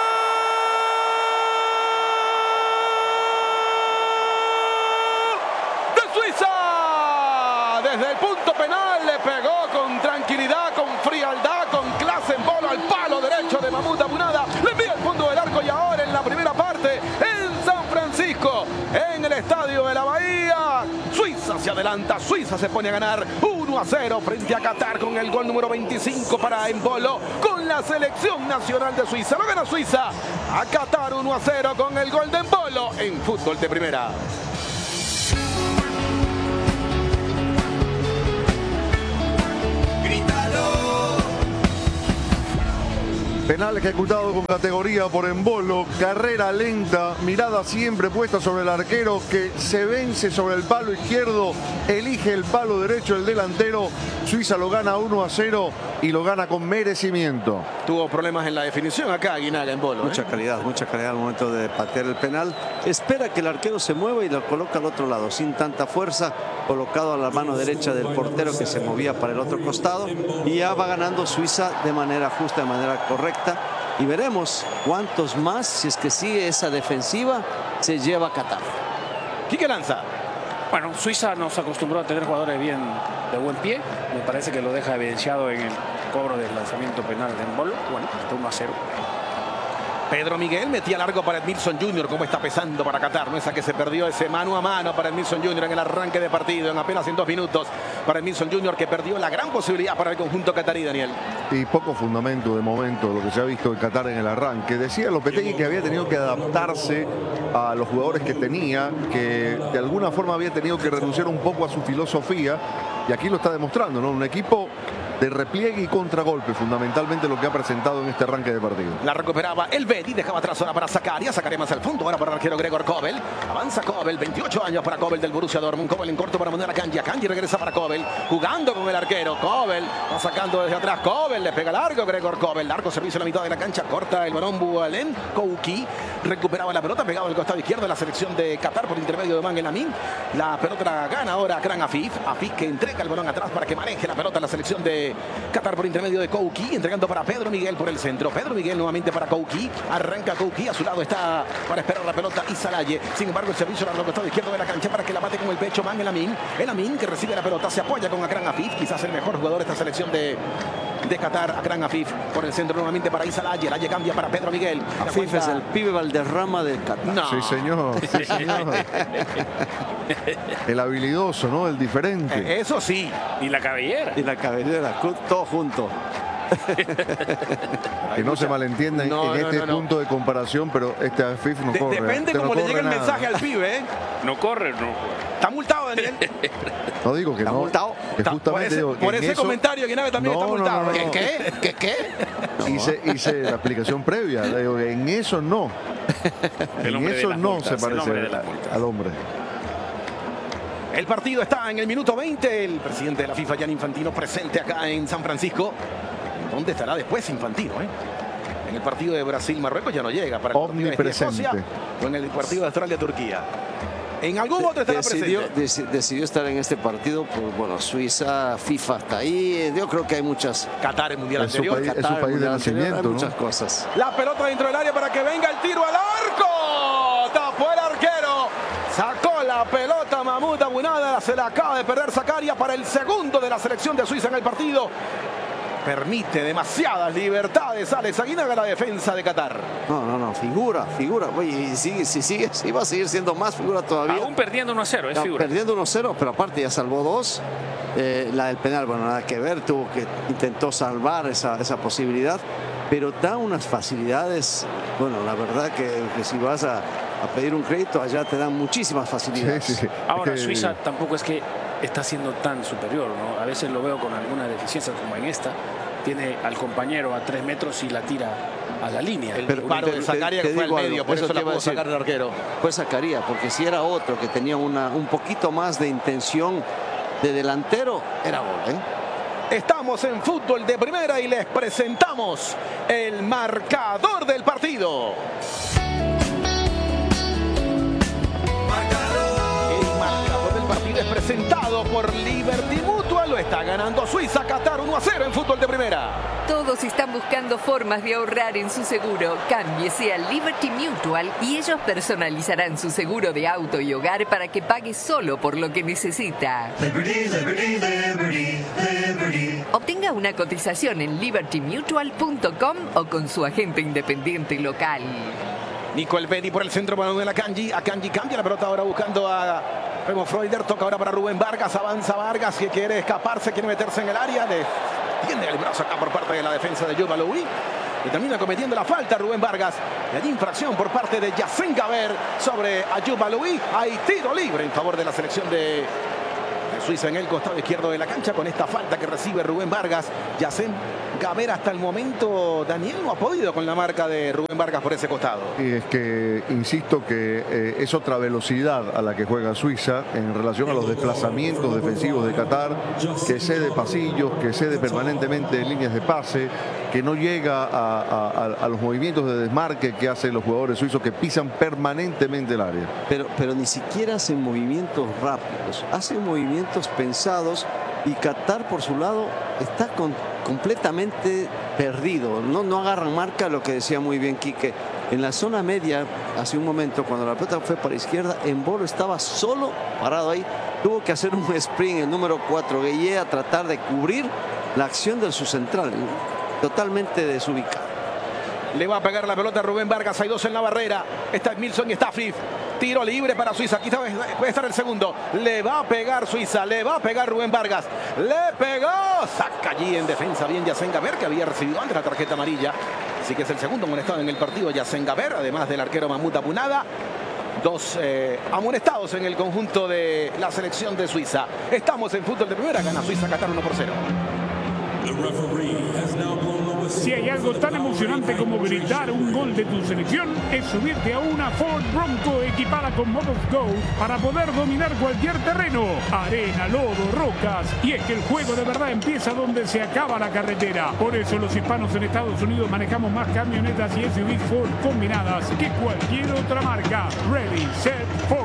Speaker 6: Desde el punto penal le pegó con tranquilidad, con frialdad, con clase en Bolo al palo derecho de Mahmoud Abunada. Le envía al fondo del arco y ahora en la primera parte en San Francisco, en el estadio de la Bahía. Suiza se adelanta, Suiza se pone a ganar uno a cero frente a Qatar con el gol número veinticinco para Embolo con la selección nacional de Suiza. Lo gana Suiza a Qatar uno a cero con el gol de Embolo en fútbol de primera.
Speaker 7: Penal ejecutado con categoría por Embolo, carrera lenta, mirada siempre puesta sobre el arquero que se vence sobre el palo izquierdo, elige el palo derecho el delantero. Suiza lo gana uno a cero y lo gana con merecimiento.
Speaker 6: Tuvo problemas en la definición acá Aguinaga Embolo.
Speaker 8: Mucha
Speaker 6: ¿eh?
Speaker 8: calidad, mucha calidad al momento de patear el penal. Espera que el arquero se mueva y lo coloca al otro lado, sin tanta fuerza, colocado a la mano derecha del portero que se movía para el otro costado. Y ya va ganando Suiza de manera justa, de manera correcta. Y veremos cuántos más, si es que sigue esa defensiva, se lleva a Qatar.
Speaker 6: Quique Lanza.
Speaker 10: Bueno, Suiza nos acostumbró a tener jugadores bien de buen pie. Me parece que lo deja evidenciado en el cobro del lanzamiento penal de Embolo. Bueno, está uno a cero.
Speaker 6: Pedro Miguel metía largo para Edmilson junior Cómo está pesando para Qatar. No esa que se perdió ese mano a mano para Edmilson junior en el arranque de partido. En apenas en dos minutos para Edmilson junior que perdió la gran posibilidad para el conjunto catarí, Daniel.
Speaker 7: Y poco fundamento de momento lo que se ha visto en Qatar en el arranque. Decía Lopetegui que había tenido que adaptarse a los jugadores que tenía, que de alguna forma había tenido que renunciar un poco a su filosofía. Y aquí lo está demostrando, ¿no? Un equipo de repliegue y contragolpe, fundamentalmente lo que ha presentado en este arranque de partido.
Speaker 6: La recuperaba el Bedi, dejaba atrás ahora para Zakaria, Zakaria más al fondo, ahora para el arquero Gregor Kobel. Avanza Kobel, veintiocho años para Kobel del Borussia Dortmund. Kobel en corto para mandar a Kanji, Kanji regresa para Kobel, jugando con el arquero. Kobel va sacando desde atrás, Kobel le pega largo Gregor Kobel, largo servicio en la mitad de la cancha, corta el balón Boualem. Kouki recuperaba la pelota, pegaba al costado izquierdo de la selección de Qatar por intermedio de Mangel Amin. La pelota la gana ahora Akran Afif, Afif que entrega el balón atrás para que maneje la pelota la selección de Qatar por intermedio de Kouki, entregando para Pedro Miguel por el centro. Pedro Miguel nuevamente para Kouki, arranca Kouki, a su lado está para esperar la pelota Isalaye. Sin embargo, el servicio al costado izquierdo de la cancha para que la bate con el pecho Mangel Amin. El Amin que recibe la pelota, se apoya con Akran Afif, quizás el mejor jugador de esta selección de de Qatar. Akran Afif por el centro nuevamente para Isalaye. Laye cambia para Pedro Miguel.
Speaker 8: Afif es el pibe Valderrama del Qatar.
Speaker 6: No.
Speaker 7: Sí, señor. Sí, señor. El habilidoso, ¿no? El diferente.
Speaker 6: Eh, eso sí.
Speaker 10: Y la cabellera.
Speaker 8: Y la cabellera, todo junto.
Speaker 7: Que no se malentiendan
Speaker 6: No,
Speaker 7: en
Speaker 6: no,
Speaker 7: este
Speaker 6: no, no.
Speaker 7: punto de comparación, pero este Afif no
Speaker 6: De-
Speaker 7: corre.
Speaker 6: depende
Speaker 7: Este no
Speaker 6: cómo le
Speaker 7: corre
Speaker 6: llegue el
Speaker 7: nada.
Speaker 6: mensaje al pibe, ¿eh?
Speaker 10: No corre, no.
Speaker 6: Está multado, Daniel.
Speaker 7: No digo que
Speaker 8: Está
Speaker 7: no.
Speaker 8: multado.
Speaker 7: Que
Speaker 6: Está-
Speaker 7: justamente
Speaker 6: por ese,
Speaker 7: digo que
Speaker 6: por
Speaker 7: en
Speaker 6: ese
Speaker 7: eso-
Speaker 6: comentario, Guinabe también
Speaker 7: No,
Speaker 6: está
Speaker 7: no,
Speaker 6: multado.
Speaker 7: no, no, no.
Speaker 6: ¿Qué? ¿Qué? ¿Qué?
Speaker 7: Hice, hice la explicación previa. Digo que en eso no.
Speaker 10: El
Speaker 7: En
Speaker 10: hombre de
Speaker 7: eso
Speaker 10: las
Speaker 7: no
Speaker 10: multas,
Speaker 7: se
Speaker 10: el
Speaker 7: parece
Speaker 10: hombre de las multas.
Speaker 7: al hombre.
Speaker 6: El partido está en el minuto veinte. El presidente de la FIFA, Gianni Infantino, presente acá en San Francisco. ¿Dónde estará después Infantino, eh? En el partido de Brasil-Marruecos ya no llega. Para el partido de Escocia o en el partido de Australia-Turquía. En algún otro estará
Speaker 8: decidió,
Speaker 6: presente.
Speaker 8: Decidió estar en este partido, pues bueno, Suiza, FIFA está ahí. Yo creo que hay muchas.
Speaker 6: Qatar, el mundial
Speaker 7: es
Speaker 6: anterior.
Speaker 7: Su país,
Speaker 8: Qatar,
Speaker 7: es su país de nacimiento,
Speaker 8: hay
Speaker 7: ¿no?
Speaker 8: muchas cosas.
Speaker 6: La pelota dentro del área para que venga el tiro al arco. Tapó el arquero. Sacó la pelota Mahmoud Abunada. Se la acaba de perder Zakaria para el segundo de la selección de Suiza en el partido. Permite demasiadas libertades Alex Aguinaga, la defensa de Qatar.
Speaker 8: No, no, no, figura, figura. Oye, y sigue, si sigue, si va a seguir siendo más figura todavía.
Speaker 10: Aún perdiendo uno a cero, es
Speaker 8: no,
Speaker 10: figura.
Speaker 8: Perdiendo uno a cero, pero aparte ya salvó dos. Eh, la del penal, bueno, nada que ver, tuvo que intentó salvar esa, esa posibilidad, pero da unas facilidades. Bueno, la verdad que, que si vas a, a pedir un crédito, allá te dan muchísimas facilidades.
Speaker 7: Sí, sí, sí.
Speaker 10: Ahora,
Speaker 7: es que...
Speaker 10: Suiza tampoco es que está siendo tan superior, ¿no? A veces lo veo con algunas deficiencias, como en esta. Tiene al compañero a tres metros y la tira a la línea.
Speaker 6: El disparo de Zakaria que fue al medio, por eso, eso la pudo sacar el arquero.
Speaker 8: Pues Zakaria, porque si era otro que tenía una, un poquito más de intención de delantero, era gol, ¿eh?
Speaker 6: Estamos en fútbol de primera y les presentamos el marcador del partido. El marcador del partido es presentado por Liberty Mutual. Lo está ganando Suiza, Qatar uno a cero en fútbol de primera.
Speaker 11: Todos están buscando formas de ahorrar en su seguro. Cámbiese a Liberty Mutual y ellos personalizarán su seguro de auto y hogar para que pague solo por lo que necesita.
Speaker 12: Liberty, Liberty, Liberty, Liberty.
Speaker 11: Obtenga una cotización en liberty mutual punto com o con su agente independiente local.
Speaker 6: Nico Elvedi por el centro para Manuel Akanji. Akanji cambia la pelota ahora buscando a Remo Freuler. Toca ahora para Rubén Vargas. Avanza Vargas que quiere escaparse, quiere meterse en el área. Tiene el brazo acá por parte de la defensa de Joe Baloui. Y termina cometiendo la falta Rubén Vargas. Y allí infracción por parte de Yacine Gaber sobre Ayoub Baloui. Hay tiro libre en favor de la selección de Suiza en el costado izquierdo de la cancha con esta falta que recibe Rubén Vargas. Yacine Gaber hasta el momento, Daniel, no ha podido con la marca de Rubén Vargas por ese costado.
Speaker 7: Y es que, insisto que eh, es otra velocidad a la que juega Suiza en relación a los desplazamientos defensivos de Qatar, que cede pasillos, que cede permanentemente líneas de pase, que no llega a, a, a los movimientos de desmarque que hacen los jugadores suizos, que pisan permanentemente el área.
Speaker 8: Pero, pero ni siquiera hacen movimientos rápidos, hacen movimientos pensados y Qatar por su lado está con, completamente perdido. No, no agarran marca, lo que decía muy bien Quique. En la zona media, hace un momento, cuando la pelota fue para la izquierda, Embolo estaba solo parado ahí. Tuvo que hacer un sprint, el número cuatro, Gueye, a tratar de cubrir la acción de su central. Totalmente desubicado.
Speaker 6: Le va a pegar la pelota a Rubén Vargas. Hay dos en la barrera. Está Milson y está Frif. Tiro libre para Suiza. Aquí puede estar el segundo. Le va a pegar Suiza. Le va a pegar Rubén Vargas. Le pegó. Saca allí en defensa bien Yacine Gaber, que había recibido antes la tarjeta amarilla. Así que es el segundo amonestado en el partido Yacine Gaber, además del arquero Mahmoud Abunada. Dos eh, amonestados en el conjunto de la selección de Suiza. Estamos en fútbol de primera. Gana Suiza Qatar uno por cero.
Speaker 1: Si hay algo tan emocionante como gritar un gol de tu selección, es subirte a una Ford Bronco equipada con modos Go para poder dominar cualquier terreno, arena, lodo, rocas. Y es que el juego de verdad empieza donde se acaba la carretera. Por eso los hispanos en Estados Unidos manejamos más camionetas y S U Vs Ford combinadas que cualquier otra marca. Ready, set, Ford.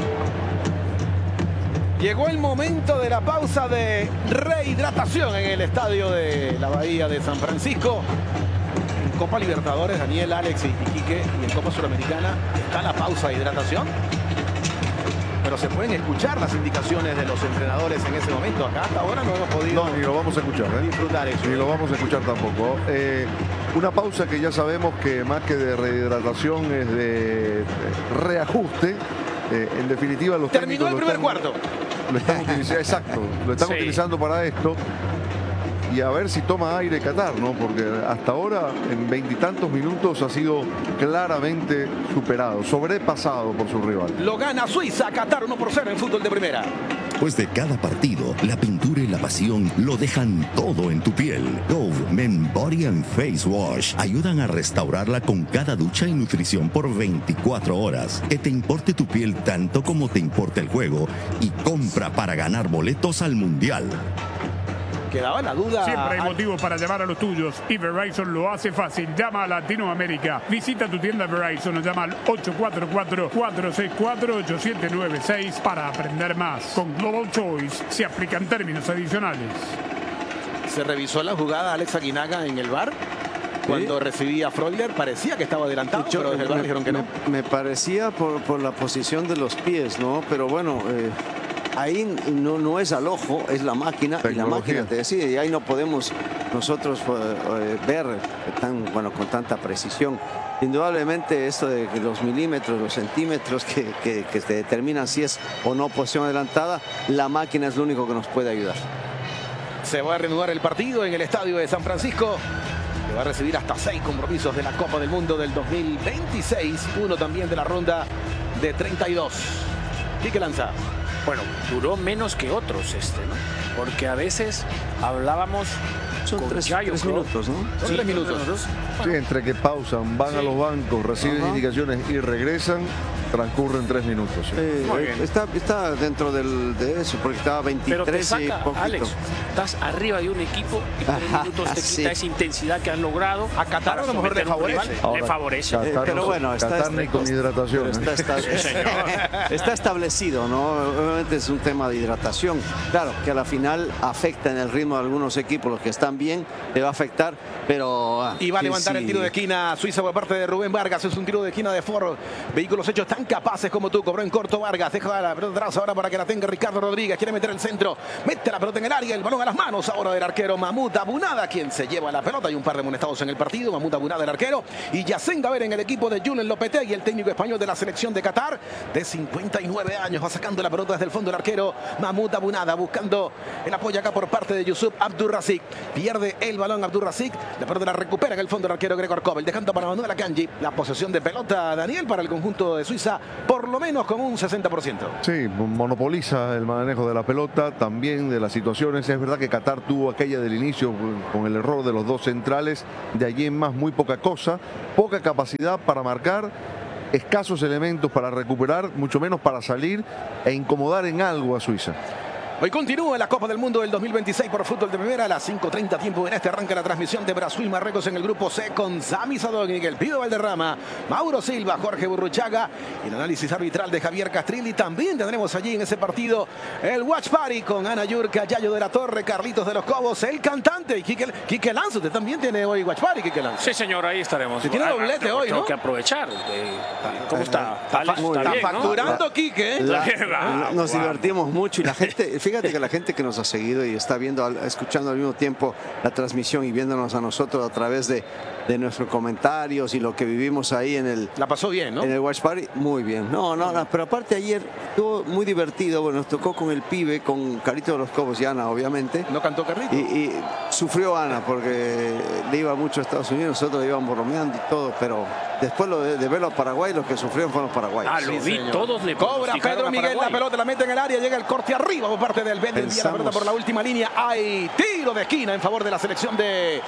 Speaker 6: Llegó el momento de la pausa de rehidratación en el estadio de la Bahía de San Francisco. En Copa Libertadores, Daniel, Alex y Quique, y en Copa Suramericana está la pausa de hidratación. Pero se pueden escuchar las indicaciones de los entrenadores en ese momento. Acá hasta ahora no hemos podido
Speaker 7: No, ni lo vamos a escuchar. ¿eh?
Speaker 6: disfrutar eso.
Speaker 7: Ni lo vamos a escuchar tampoco. Eh, una pausa que ya sabemos que más que de rehidratación es de reajuste. Eh, en definitiva, los
Speaker 6: Terminó el primer
Speaker 7: están,
Speaker 6: cuarto.
Speaker 7: Lo están utilizando, exacto, lo están sí. utilizando para esto. Y a ver si toma aire Qatar, ¿no? Porque hasta ahora, en veintitantos minutos, ha sido claramente superado, sobrepasado por su rival.
Speaker 6: Lo gana Suiza, Qatar uno por cero en fútbol de primera.
Speaker 13: Después de cada partido, la pintura y la pasión lo dejan todo en tu piel. Dove Men Body and Face Wash ayudan a restaurarla con cada ducha y nutrición por veinticuatro horas. Que te importe tu piel tanto como te importa el juego y compra para ganar boletos al Mundial.
Speaker 6: Quedaba la duda.
Speaker 1: Siempre hay motivos para llamar a los tuyos y Verizon lo hace fácil. Llama a Latinoamérica. Visita tu tienda Verizon o llama al ocho cuatro cuatro, cuatro seis cuatro, ocho siete nueve seis para aprender más. Con Global Choice se aplican términos adicionales.
Speaker 6: Se revisó la jugada Alex Aguinaga en el V A R. Cuando ¿Sí? recibía a Freuler parecía que estaba adelantado, yo, pero desde el V A R dijeron que no.
Speaker 8: Me, me parecía por, por la posición de los pies, ¿no? Pero bueno, eh, ahí no, no es al ojo, es la máquina. Y la máquina te decide. Y ahí no podemos nosotros eh, ver tan, bueno, con tanta precisión. Indudablemente esto de que los milímetros, los centímetros que, que, que te determinan si es o no posición adelantada, la máquina es lo único que nos puede ayudar.
Speaker 6: Se va a reanudar el partido en el estadio de San Francisco. Que va a recibir hasta seis compromisos de la Copa del Mundo del dos mil veintiséis. Uno también de la ronda de treinta y dos. Quique Lanza.
Speaker 10: Bueno, duró menos que otros este, ¿no? Porque a veces hablábamos
Speaker 8: Son
Speaker 10: con
Speaker 8: tres,
Speaker 10: Chayo,
Speaker 8: tres minutos, ¿no?
Speaker 6: Son
Speaker 10: sí,
Speaker 6: tres minutos.
Speaker 7: Sí, entre que pausan, van sí. a los bancos, reciben Ajá. indicaciones y regresan, transcurren tres minutos. Sí.
Speaker 8: Eh, está, está dentro del, de eso, porque estaba veintitrés.
Speaker 10: Pero te saca,
Speaker 8: y poquito.
Speaker 10: Alex, estás arriba de un equipo y tres Ajá, minutos te
Speaker 8: sí.
Speaker 10: quita esa intensidad que han logrado.
Speaker 6: A Qatar a lo mejor le favorece.
Speaker 10: Ahora, le favorece.
Speaker 8: Eh, pero bueno, está,
Speaker 7: Qatar ni con hidratación.
Speaker 8: Está, está, está, está establecido, ¿no? Obviamente es un tema de hidratación. Claro, que a la final afecta en el ritmo de algunos equipos, los que están bien, le va a afectar, pero...
Speaker 6: Y va a levantar
Speaker 8: sí.
Speaker 6: el tiro de esquina Suiza por parte de Rubén Vargas. Es un tiro de esquina de Ford. Vehículos hechos tan capaces como tú. Cobró en corto Vargas. Deja la pelota atrás ahora para que la tenga Ricardo Rodríguez. Quiere meter el centro. Mete la pelota en el área. El balón a las manos ahora del arquero Mahmoud Abunada, quien se lleva la pelota. Hay un par de amonestados en el partido. Mahmoud Abunada, el arquero. Y Yacén Gaber en el equipo de Julen Lopetegui, el técnico español de la selección de Qatar, de cincuenta y nueve años. Va sacando la pelota desde el fondo el arquero Mahmoud Abunada, buscando el apoyo acá por parte de Yusuf Abdurrazik. Pierde el balón Abdurrazik. La pelota la recupera en el fondo el arquero Gregor Kobel, dejando para Manuel Akanji la posesión de pelota, Daniel, para el conjunto de Suiza, por lo menos con un sesenta por ciento.
Speaker 7: Sí, monopoliza el manejo de la pelota, también de las situaciones. Es verdad que Qatar tuvo aquella del inicio con el error de los dos centrales, de allí en más muy poca cosa, poca capacidad para marcar, escasos elementos para recuperar, mucho menos para salir e incomodar en algo a Suiza.
Speaker 6: Hoy continúa la Copa del Mundo del dos mil veintiséis por Fútbol de Primera a las cinco treinta tiempo en este. Arranca la transmisión de Brasil Marruecos en el grupo C con Sami Sadogni, el Pido Valderrama, Mauro Silva, Jorge Burruchaga y el análisis arbitral de Javier Castrilli. También tendremos allí en ese partido el Watch Party con Ana Yurka, Yayo de la Torre, Carlitos de los Cobos, el cantante y Quique, Quique Lanza. Usted también tiene hoy Watch Party, Quique Lanza.
Speaker 10: Sí, señor, ahí estaremos.
Speaker 6: Se tiene doblete
Speaker 10: ah,
Speaker 6: hoy,
Speaker 10: tengo
Speaker 6: ¿no?
Speaker 10: que aprovechar. ¿Cómo está?
Speaker 6: Está, está, está, está bien, facturando, ¿no? Quique.
Speaker 8: La, la, nos divertimos mucho y la gente, fíjate que la gente que nos ha seguido y está viendo, escuchando al mismo tiempo la transmisión y viéndonos a nosotros a través de, de nuestros comentarios y lo que vivimos ahí en el...
Speaker 6: La pasó bien, ¿no?
Speaker 8: En el Watch Party, muy bien. No, no, no, pero aparte ayer estuvo muy divertido. Bueno, nos tocó con el pibe, con Carito de los Cobos y Ana, obviamente.
Speaker 6: ¿No cantó Carlito?
Speaker 8: Y, y sufrió Ana porque le iba mucho a Estados Unidos, nosotros le íbamos bromeando y todo, pero después lo de, de verlo a Paraguay, los que sufrieron fueron los paraguayos.
Speaker 10: Ah, lo
Speaker 6: sí,
Speaker 10: vi,
Speaker 6: señor.
Speaker 10: Todos le
Speaker 6: cobra Pedro Miguel, la pelota la mete en el área, llega el corte arriba por parte del Ben, envía la pelota por la última línea. Hay tiro de esquina en favor de la selección de...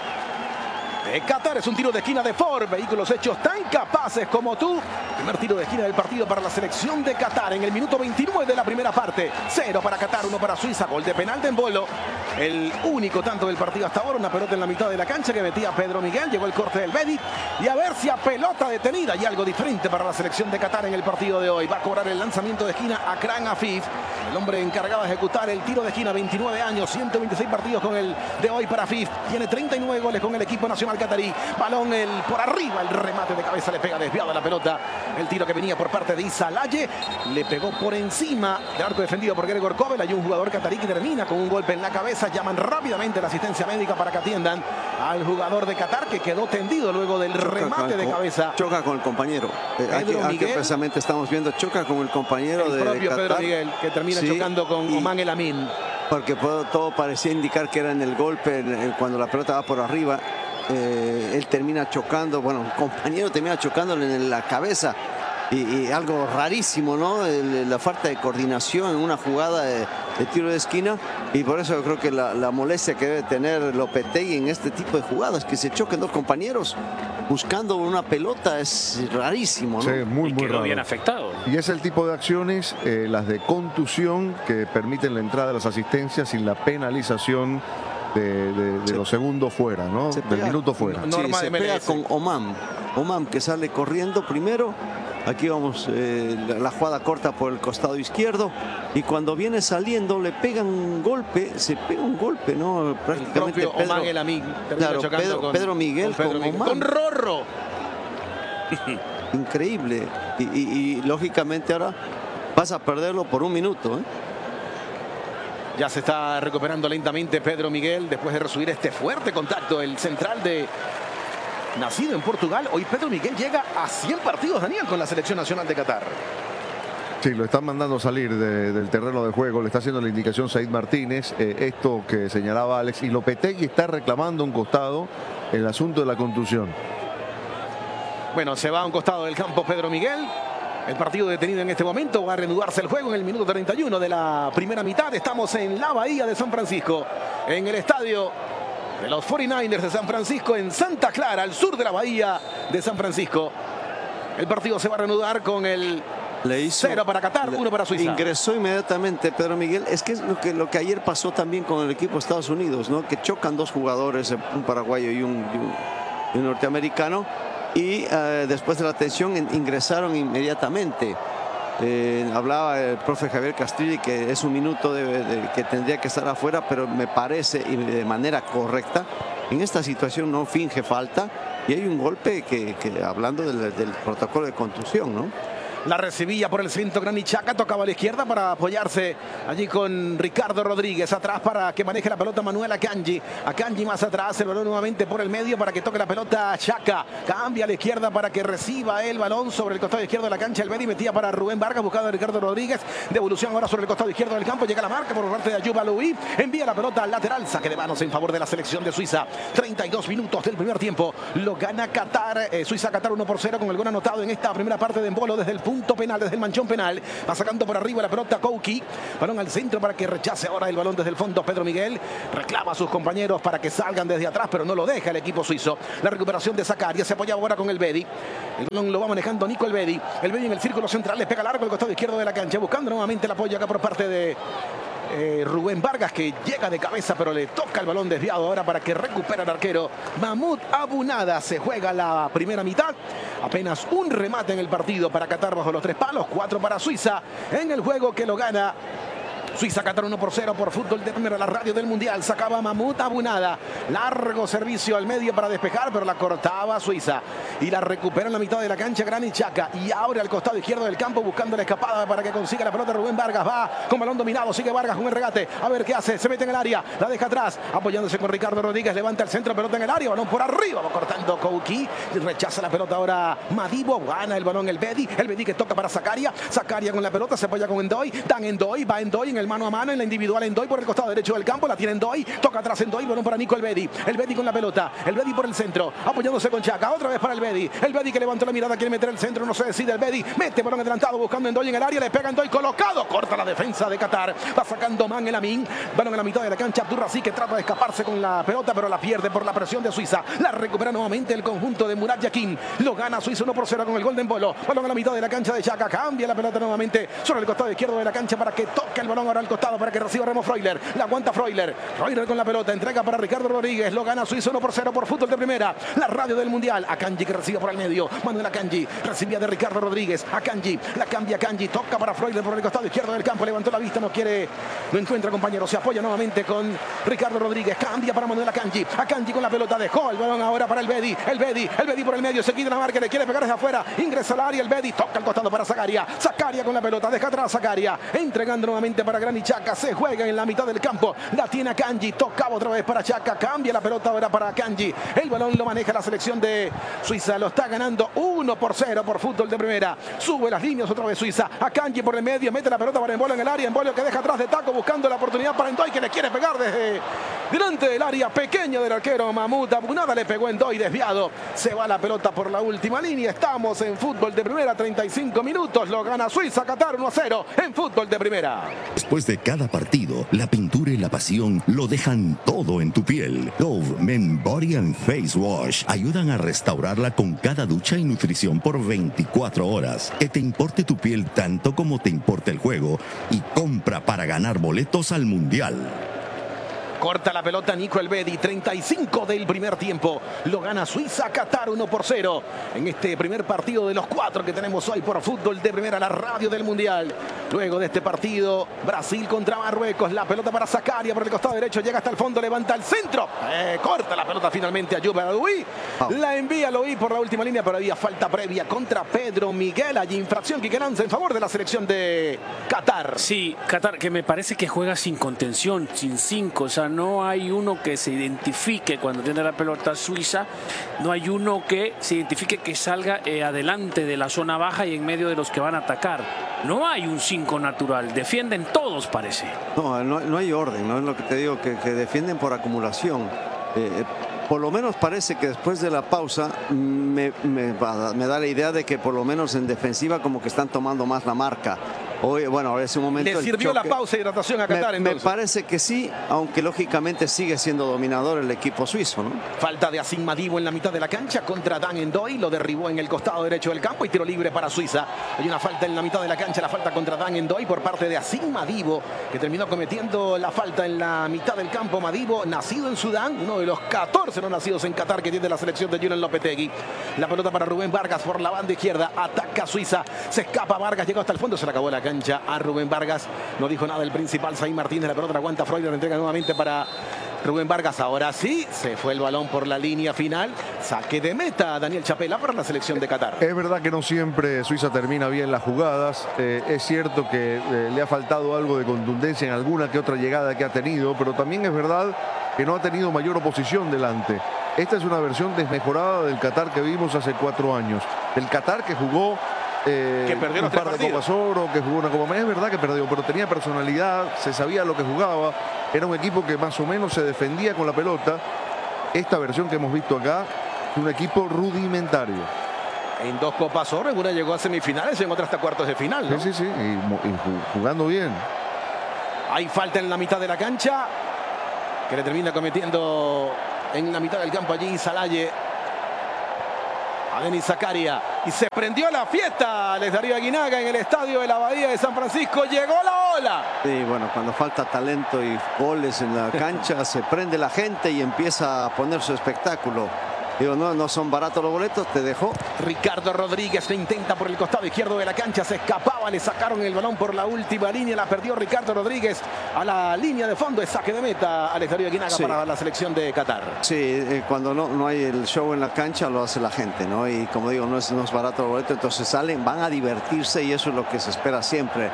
Speaker 6: de Qatar. Es un tiro de esquina de Ford. Vehículos hechos tan capaces como tú. Primer tiro de esquina del partido para la selección de Qatar en el minuto veintinueve de la primera parte. Cero para Qatar, uno para Suiza. Gol de penal de Embolo. El único tanto del partido hasta ahora. Una pelota en la mitad de la cancha que metía Pedro Miguel. Llegó el corte del Bedi. Y a ver si a pelota detenida y algo diferente para la selección de Qatar en el partido de hoy. Va a cobrar el lanzamiento de esquina Akram Afif. El hombre encargado de ejecutar el tiro de esquina. veintinueve años, ciento veintiséis partidos con el de hoy para Afif. Tiene treinta y nueve goles con el equipo nacional catarí. Balón el, por arriba, el remate de cabeza le pega desviado la pelota. El tiro que venía por parte de Issa Laye le pegó por encima del arco defendido por Gregor Kobel. Hay un jugador catarí que termina con un golpe en la cabeza. Llaman rápidamente la asistencia médica para que atiendan al jugador de Qatar que quedó tendido luego del choca remate de cabeza.
Speaker 8: Choca con el compañero. Eh, aquí, aquí precisamente estamos viendo, choca con el compañero
Speaker 6: el
Speaker 8: de
Speaker 6: propio
Speaker 8: Qatar.
Speaker 6: Pedro Miguel, que termina sí, chocando con y, Oman El Amin.
Speaker 8: Porque todo, todo parecía indicar que era en el golpe, en, en, cuando la pelota va por arriba. Eh, él termina chocando, bueno, un compañero termina chocándole en la cabeza y, y algo rarísimo, ¿no? El, la falta de coordinación en una jugada de, de tiro de esquina, y por eso yo creo que la, la molestia que debe tener Lopetegui en este tipo de jugadas, que se choquen dos compañeros buscando una pelota, es rarísimo, ¿no?
Speaker 7: Sí, muy,
Speaker 10: y
Speaker 7: muy
Speaker 10: quedó
Speaker 7: raro.
Speaker 10: bien afectado.
Speaker 7: Y es el tipo de acciones, eh, las de contusión, que permiten la entrada de las asistencias sin la penalización de, de, de los segundos fuera, ¿no? Del
Speaker 8: pega,
Speaker 7: minuto fuera.
Speaker 8: Sí, se pega con Oman. Oman que sale corriendo primero. Aquí vamos, eh, la, la jugada corta por el costado izquierdo. Y cuando viene saliendo le pegan un golpe. Se pega un golpe, ¿no? Prácticamente
Speaker 6: el
Speaker 8: Pedro,
Speaker 6: Oman el amigo.
Speaker 8: Claro, Pedro,
Speaker 6: con,
Speaker 8: Pedro Miguel
Speaker 6: con, Pedro
Speaker 8: con
Speaker 6: Miguel.
Speaker 8: Oman.
Speaker 6: Con Rorro.
Speaker 8: Increíble. Y, y, y lógicamente ahora vas a perderlo por un minuto, ¿eh?
Speaker 6: Ya se está recuperando lentamente Pedro Miguel después de recibir este fuerte contacto. El central de... nacido en Portugal. Hoy Pedro Miguel llega a cien partidos, Daniel, con la selección nacional de Qatar.
Speaker 7: Sí, lo están mandando salir de, del terreno de juego. Le está haciendo la indicación Said Martínez. Eh, esto que señalaba Alex. Y Lopetegui está reclamando a un costado el asunto de la contusión.
Speaker 6: Bueno, se va a un costado del campo Pedro Miguel. El partido detenido en este momento. Va a reanudarse el juego en el minuto treinta y uno de la primera mitad. Estamos en la Bahía de San Francisco, en el estadio de los cuarenta y nueve ers de San Francisco, en Santa Clara, al sur de la Bahía de San Francisco. El partido se va a reanudar con el
Speaker 8: Le hizo,
Speaker 6: cero para Qatar, uno para Suiza.
Speaker 8: Ingresó inmediatamente Pedro Miguel. Es que es lo que, lo que ayer pasó también con el equipo de Estados Unidos, ¿no? Que chocan dos jugadores, un paraguayo y un, y un, y un norteamericano. Y eh, después de la tensión ingresaron inmediatamente. Eh, hablaba el profe Javier Castrilli que es un minuto de, de, que tendría que estar afuera, pero me parece, y de manera correcta, en esta situación no finge falta y hay un golpe que, que hablando del, del protocolo de contusión, ¿no?
Speaker 6: La recibía por el centro Granit Xhaka, tocaba a la izquierda para apoyarse allí con Ricardo Rodríguez. Atrás para que maneje la pelota Manuel Akanji. Akanji más atrás, el balón nuevamente por el medio para que toque la pelota Xhaka. Cambia a la izquierda para que reciba el balón sobre el costado izquierdo de la cancha. El Bedi metía para Rubén Vargas, buscado de Ricardo Rodríguez. Devolución ahora sobre el costado izquierdo del campo. Llega la marca por parte de Ayuba Louis. Envía la pelota al lateral. Saque de manos en favor de la selección de Suiza. treinta y dos minutos del primer tiempo. Lo gana Qatar. Eh, Suiza-Qatar uno por cero con el gol anotado en esta primera parte de Embolo desde el punto penal, desde el manchón penal. Va sacando por arriba la pelota Kouki. Balón al centro para que rechace ahora el balón desde el fondo Pedro Miguel. Reclama a sus compañeros para que salgan desde atrás, pero no lo deja el equipo suizo. La recuperación de Zakaria. Se apoya ahora con el Bedi. El balón lo va manejando Nico el Bedi. El Bedi en el círculo central. Le pega largo el costado izquierdo de la cancha. Buscando nuevamente el apoyo acá por parte de Eh, Rubén Vargas, que llega de cabeza pero le toca el balón desviado ahora para que recupera el arquero Mahmoud Abunada. Se juega la primera mitad, apenas un remate en el partido para Qatar bajo los tres palos, cuatro para Suiza en el juego que lo gana Suiza-Qatar uno por cero por Fútbol de Primera, la radio del Mundial. Sacaba Mahmoud Abunada. Largo servicio al medio para despejar, pero la cortaba Suiza. Y la recupera en la mitad de la cancha Granit Xhaka. Y abre al costado izquierdo del campo buscando la escapada para que consiga la pelota Rubén Vargas. Va con balón dominado. Sigue Vargas con el regate. A ver qué hace. Se mete en el área. La deja atrás. Apoyándose con Ricardo Rodríguez. Levanta el centro. Pelota en el área. Balón por arriba. Va cortando Kouki. Rechaza la pelota ahora Madibo. Gana el balón el Bedi. El Bedi que toca para Zakaria. Zakaria con la pelota. Se apoya con Endoy. Dan Endoy. Va Endoy en el mano a mano, en la individual Endoy por el costado derecho del campo, la tiene Endoy, toca atrás Endoy, balón para Nico el Bedi, el Bedi con la pelota, el Bedi por el centro, apoyándose con Xhaka, otra vez para el Bedi, el Bedi que levantó la mirada, quiere meter el centro, no se decide el Bedi, mete balón adelantado buscando Endoy en el área, le pega Endoy colocado, corta la defensa de Qatar, va sacando Man el Amin, balón en la mitad de la cancha, Abdurrazi que trata de escaparse con la pelota, pero la pierde por la presión de Suiza, la recupera nuevamente el conjunto de Murat Yakin, lo gana Suiza uno por cero con el gol de Embolo, balón en la mitad de la cancha de Xhaka, cambia la pelota nuevamente sobre el costado izquierdo de la cancha para que toque el balón ahora al costado para que reciba Remo Freuler, la aguanta Freuler, Freuler con la pelota, entrega para Ricardo Rodríguez, lo gana Suiza uno por cero por Fútbol de Primera, la radio del Mundial, Akanji que recibe por el medio, Manuel Akanji, recibía de Ricardo Rodríguez, Akanji, la cambia Akanji, toca para Freuler por el costado izquierdo del campo, levantó la vista, no quiere, no encuentra compañero, se apoya nuevamente con Ricardo Rodríguez, cambia para Manuel Akanji, Akanji con la pelota, dejó el balón ahora para el Bedi, el Bedi, el Bedi por el medio, se quita la marca, le quiere pegar desde afuera, ingresa al área, el Bedi, toca al costado para Zakaria, Zakaria con la pelota, deja atrás Zakaria, entregando nuevamente para Granit Xhaka, se juega en la mitad del campo, la tiene Akanji, tocaba otra vez para Xhaka, cambia la pelota ahora para Akanji, el balón lo maneja la selección de Suiza, lo está ganando uno por cero por Fútbol de Primera, sube las líneas otra vez Suiza, Akanji por el medio, mete la pelota para Embolo en el área, Embolo que deja atrás de taco buscando la oportunidad para Endoy que le quiere pegar desde delante del área pequeña del arquero Mahmoud Abunada, le pegó Endoy desviado, se va la pelota por la última línea, estamos en Fútbol de Primera, treinta y cinco minutos, lo gana Suiza, Qatar uno a cero en Fútbol de Primera.
Speaker 13: Después de cada partido, la pintura y la pasión lo dejan todo en tu piel. Dove Men Body and Face Wash ayudan a restaurarla con cada ducha y nutrición por veinticuatro horas. Que te importe tu piel tanto como te importa el juego y compra para ganar boletos al Mundial.
Speaker 6: Corta la pelota Nico Elvedi, treinta y cinco del primer tiempo. Lo gana Suiza, Qatar uno por cero. En este primer partido de los cuatro que tenemos hoy por Fútbol de Primera, la radio del Mundial. Luego de este partido, Brasil contra Marruecos. La pelota para Zakaria por el costado derecho. Llega hasta el fondo, levanta el centro. Eh, corta la pelota finalmente a Yuba Aloui. Oh. La envía Aloui por la última línea, pero había falta previa contra Pedro Miguel. Allí infracción Quique Lanza en favor de la selección de Qatar.
Speaker 10: Sí, Qatar, que me parece que juega sin contención, sin cinco. O sea, no hay uno que se identifique cuando tiene la pelota Suiza. No hay uno que se identifique que salga eh, adelante de la zona baja y en medio de los que van a atacar. No hay un cinco natural. Defienden todos, parece.
Speaker 8: No, no, no hay orden. No es lo que te digo, que, que defienden por acumulación. Eh, por lo menos parece que después de la pausa me, me, me da la idea de que por lo menos en defensiva como que están tomando más la marca. Hoy, bueno, ahora es un momento.
Speaker 6: ¿Le sirvió la pausa y hidratación a Qatar
Speaker 8: me,
Speaker 6: entonces?
Speaker 8: Me parece que sí, aunque lógicamente sigue siendo dominador el equipo suizo, ¿no?
Speaker 6: Falta de Asim Madibo en la mitad de la cancha contra Dan Endoy. Lo derribó en el costado derecho del campo y tiro libre para Suiza. Hay una falta en la mitad de la cancha, la falta contra Dan Endoy por parte de Asim Madibo, que terminó cometiendo la falta en la mitad del campo. Madibo, nacido en Sudán, uno de los catorce no nacidos en Qatar que tiene la selección de Julen Lopetegui. La pelota para Rubén Vargas por la banda izquierda. Ataca Suiza. Se escapa Vargas, llegó hasta el fondo, se le acabó la cancha a Rubén Vargas. No dijo nada el principal Zayn Martínez. La pelota la aguanta Freud, la entrega nuevamente para Rubén Vargas. Ahora sí, se fue el balón por la línea final. Saque de meta Daniel Chapela para la selección de Qatar.
Speaker 7: Es verdad que no siempre Suiza termina bien las jugadas. Eh, es cierto que eh, le ha faltado algo de contundencia en alguna que otra llegada que ha tenido, pero también es verdad que no ha tenido mayor oposición delante. Esta es una versión desmejorada del Qatar que vimos hace cuatro años. El Qatar que jugó Eh,
Speaker 6: que perdió
Speaker 7: un par de Copas Oro, que jugó una Copa América. Es verdad que perdió, pero tenía personalidad, se sabía lo que jugaba. Era un equipo que más o menos se defendía con la pelota. Esta versión que hemos visto acá es un equipo rudimentario.
Speaker 6: En dos Copas Oro, en una llegó a semifinales y en otra hasta cuartos de final, ¿no?
Speaker 7: Sí, sí, sí, y, y jugando bien.
Speaker 6: Hay falta en la mitad de la cancha, que le termina cometiendo en la mitad del campo allí Salaye a Denis Zakaria, y se prendió la fiesta Les Darío Aguinaga en el estadio de la Bahía de San Francisco. Llegó la ola.
Speaker 8: Sí, bueno, cuando falta talento y goles en la cancha se prende la gente y empieza a poner su espectáculo. Digo, no, no son baratos los boletos, te dejó.
Speaker 6: Ricardo Rodríguez le intenta por el costado izquierdo de la cancha, se escapaba, le sacaron el balón por la última línea, la perdió Ricardo Rodríguez a la línea de fondo, es saque de meta a Les Darío Aguinaga sí. para la selección de Qatar.
Speaker 8: Sí, eh, cuando no, no hay el show en la cancha lo hace la gente, ¿no? Y como digo, no es, no es barato el boleto, entonces salen, van a divertirse y eso es lo que se espera siempre.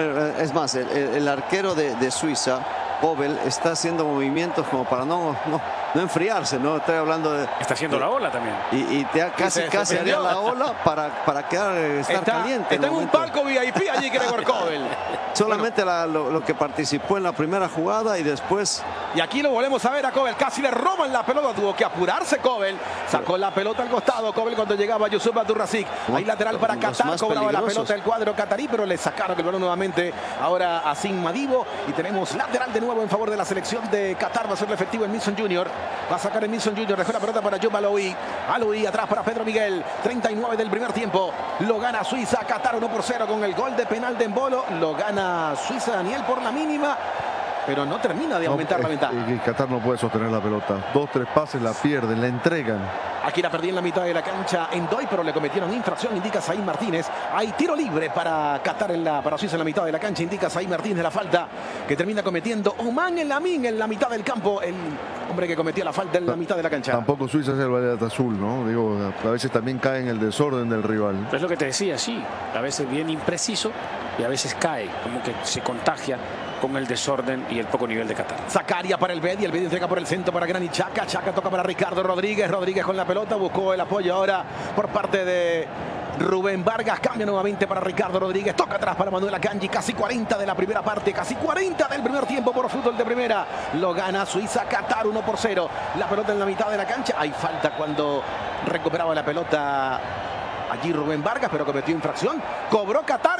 Speaker 8: Es más, el, el arquero de, de Suiza, Pobel, está haciendo movimientos como para no, no, no enfriarse, ¿no? Estoy hablando de...
Speaker 10: Está haciendo
Speaker 8: de,
Speaker 10: la ola también.
Speaker 8: Y, y te, casi, se, casi se haría la ola para, para quedar, estar
Speaker 6: está,
Speaker 8: caliente.
Speaker 6: Está en un palco V I P allí, Gregor Kobel.
Speaker 8: Solamente bueno. la, lo, lo que participó en la primera jugada y después...
Speaker 6: Y aquí lo volvemos a ver a Kobel, casi le roban la pelota, tuvo que apurarse Kobel, sacó la pelota al costado, Kobel cuando llegaba Yusuf Abdurrazik. Ahí lateral para Qatar, cobraba la pelota el cuadro catarí, pero le sacaron el balón nuevamente ahora a Asim Madibo. Y tenemos lateral de nuevo en favor de la selección de Qatar, va a ser efectivo en Milson Junior. Va a sacar en Milson Junior, dejó la pelota para Job Aloui. Aloui atrás para Pedro Miguel, treinta y nueve del primer tiempo. Lo gana Suiza, Qatar uno por cero con el gol de penal de Embolo. Lo gana Suiza, Daniel, por la mínima, pero no termina de aumentar
Speaker 7: no,
Speaker 6: la ventaja.
Speaker 7: Y Qatar no puede sostener la pelota. Dos, tres pases, la pierden, la entregan.
Speaker 6: Aquí la perdí en la mitad de la cancha Endoy, pero le cometieron infracción, indica Zayn Martínez. Hay tiro libre para Qatar, en la, para Suiza en la mitad de la cancha, indica Zayn Martínez. La falta que termina cometiendo Oman Elamin en la mitad del campo. El hombre que cometió la falta en la mitad de la cancha.
Speaker 7: Tampoco Suiza es el ballet azul, ¿no? Digo, a veces también cae en el desorden del rival.
Speaker 10: Es lo que te decía, sí. A veces bien impreciso y a veces cae, como que se contagia con el desorden y el poco nivel de Qatar.
Speaker 6: Zakaria para el Bedi, el Bedi entrega por el centro para Granit Xhaka, Xhaka toca para Ricardo Rodríguez, Rodríguez con la pelota, buscó el apoyo ahora por parte de Rubén Vargas, cambia nuevamente para Ricardo Rodríguez, toca atrás para Manuel Akanji, casi cuarenta de la primera parte, casi cuarenta del primer tiempo por Fútbol de Primera. Lo gana Suiza, Qatar uno por cero. La pelota en la mitad de la cancha, hay falta cuando recuperaba la pelota allí Rubén Vargas, pero cometió infracción. Cobró Qatar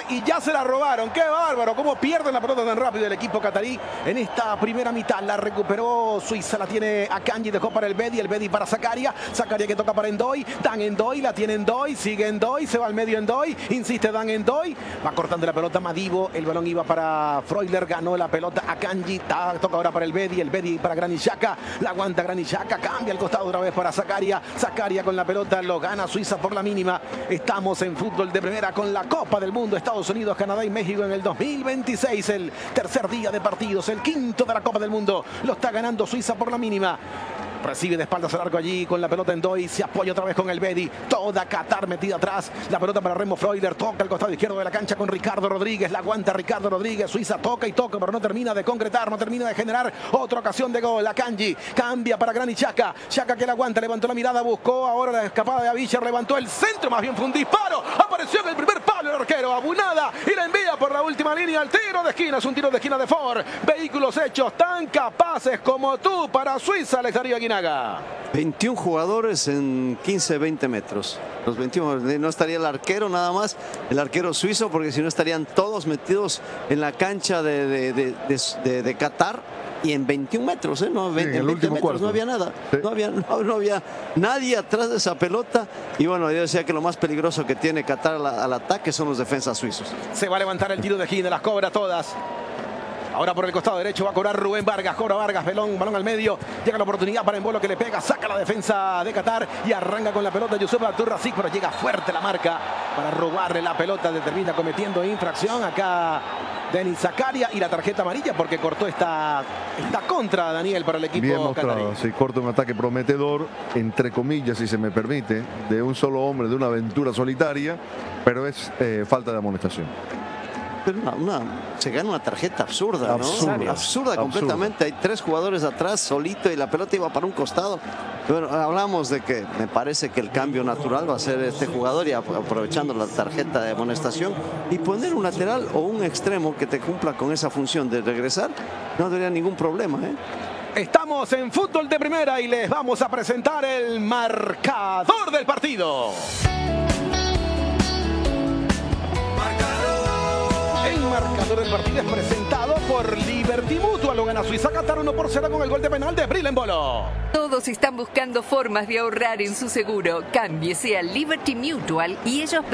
Speaker 6: y ya se la robaron. ¡Qué bárbaro! ¿Cómo pierden la pelota tan rápido el equipo catarí en esta primera mitad? La recuperó Suiza, la tiene Akanji, dejó para el Bedi, el Bedi para Zakaria. Zakaria que toca para Endoy. Dan Endoy, la tiene Endoy, sigue Endoy, se va al medio Endoy, insiste Dan Endoy. Va cortando la pelota Madivo, el balón iba para Freuler, ganó la pelota Akanji. Toca ahora para el Bedi, el Bedi para Granit Xhaka. La aguanta Granit Xhaka, cambia al costado otra vez para Zakaria. Zakaria con la pelota, lo gana Suiza por la mínima. Estamos en fútbol de primera con la Copa del Mundo, Estados Unidos, Canadá y México en el dos mil veintiséis. El tercer día de partidos, el quinto de la Copa del Mundo. Lo está ganando Suiza por la mínima. Recibe de espaldas al arco allí con la pelota Endoy. Se apoya otra vez con el Bedi. Toda Qatar metida atrás. La pelota para Remo Freuler. Toca al costado izquierdo de la cancha con Ricardo Rodríguez. La aguanta Ricardo Rodríguez. Suiza toca y toca, pero no termina de concretar. No termina de generar otra ocasión de gol. Akanji cambia para Granit Xhaka. Xhaka que la aguanta. Levantó la mirada. Buscó ahora la escapada de Avisher. Levantó el centro. Más bien fue un disparo. Apareció en el primer palo el arquero. Abunada. Y la envía por la última línea. El tiro de esquina. Es un tiro de esquina de Ford. Vehículos hechos tan capaces como tú para Suiza. Alex Darío Aguinaga.
Speaker 8: veintiún jugadores en quince, veinte metros. Los veintiuno, no estaría el arquero nada más, el arquero suizo, porque si no estarían todos metidos en la cancha de, de, de, de, de, de Qatar. Y en veintiún metros, ¿eh? No, veinte, sí, en veinte metros cuarto. No había nada. Sí. No, había, no, no había nadie atrás de esa pelota. Y bueno, yo decía que lo más peligroso que tiene Qatar al, al ataque son los defensas suizos.
Speaker 6: Se va a levantar el tiro de esquina, las cobra todas. Ahora por el costado derecho va a cobrar Rubén Vargas. Cobra Vargas, balón, balón al medio. Llega la oportunidad para Embolo que le pega. Saca la defensa de Qatar y arranca con la pelota Yusuf Abdurrazik, pero llega fuerte la marca para robarle la pelota. Termina cometiendo infracción acá Denis Zakaria y la tarjeta amarilla porque cortó esta, esta contra, Daniel, para el equipo
Speaker 7: bien mostrado, sí, corta un ataque prometedor, entre comillas, si se me permite, de un solo hombre, de una aventura solitaria, pero es eh, falta de amonestación.
Speaker 8: Pero una, una, se gana una tarjeta absurda, ¿no?
Speaker 7: Absurda,
Speaker 8: absurda completamente. Hay tres jugadores atrás solito y la pelota iba para un costado. Bueno, hablamos de que me parece que el cambio natural va a ser este jugador y aprovechando la tarjeta de amonestación y poner un lateral o un extremo que te cumpla con esa función de regresar, no tendría ningún problema, ¿eh?
Speaker 6: Estamos en fútbol de primera y les vamos a presentar el marcador del partido. El marcador del partido es presentado por Liberty Mutual. Lo gana Suiza Qatar uno por cero con el gol de penal de Bril Embolo.
Speaker 11: Todos están buscando formas de ahorrar en su seguro. Cámbiese a Liberty Mutual y ellos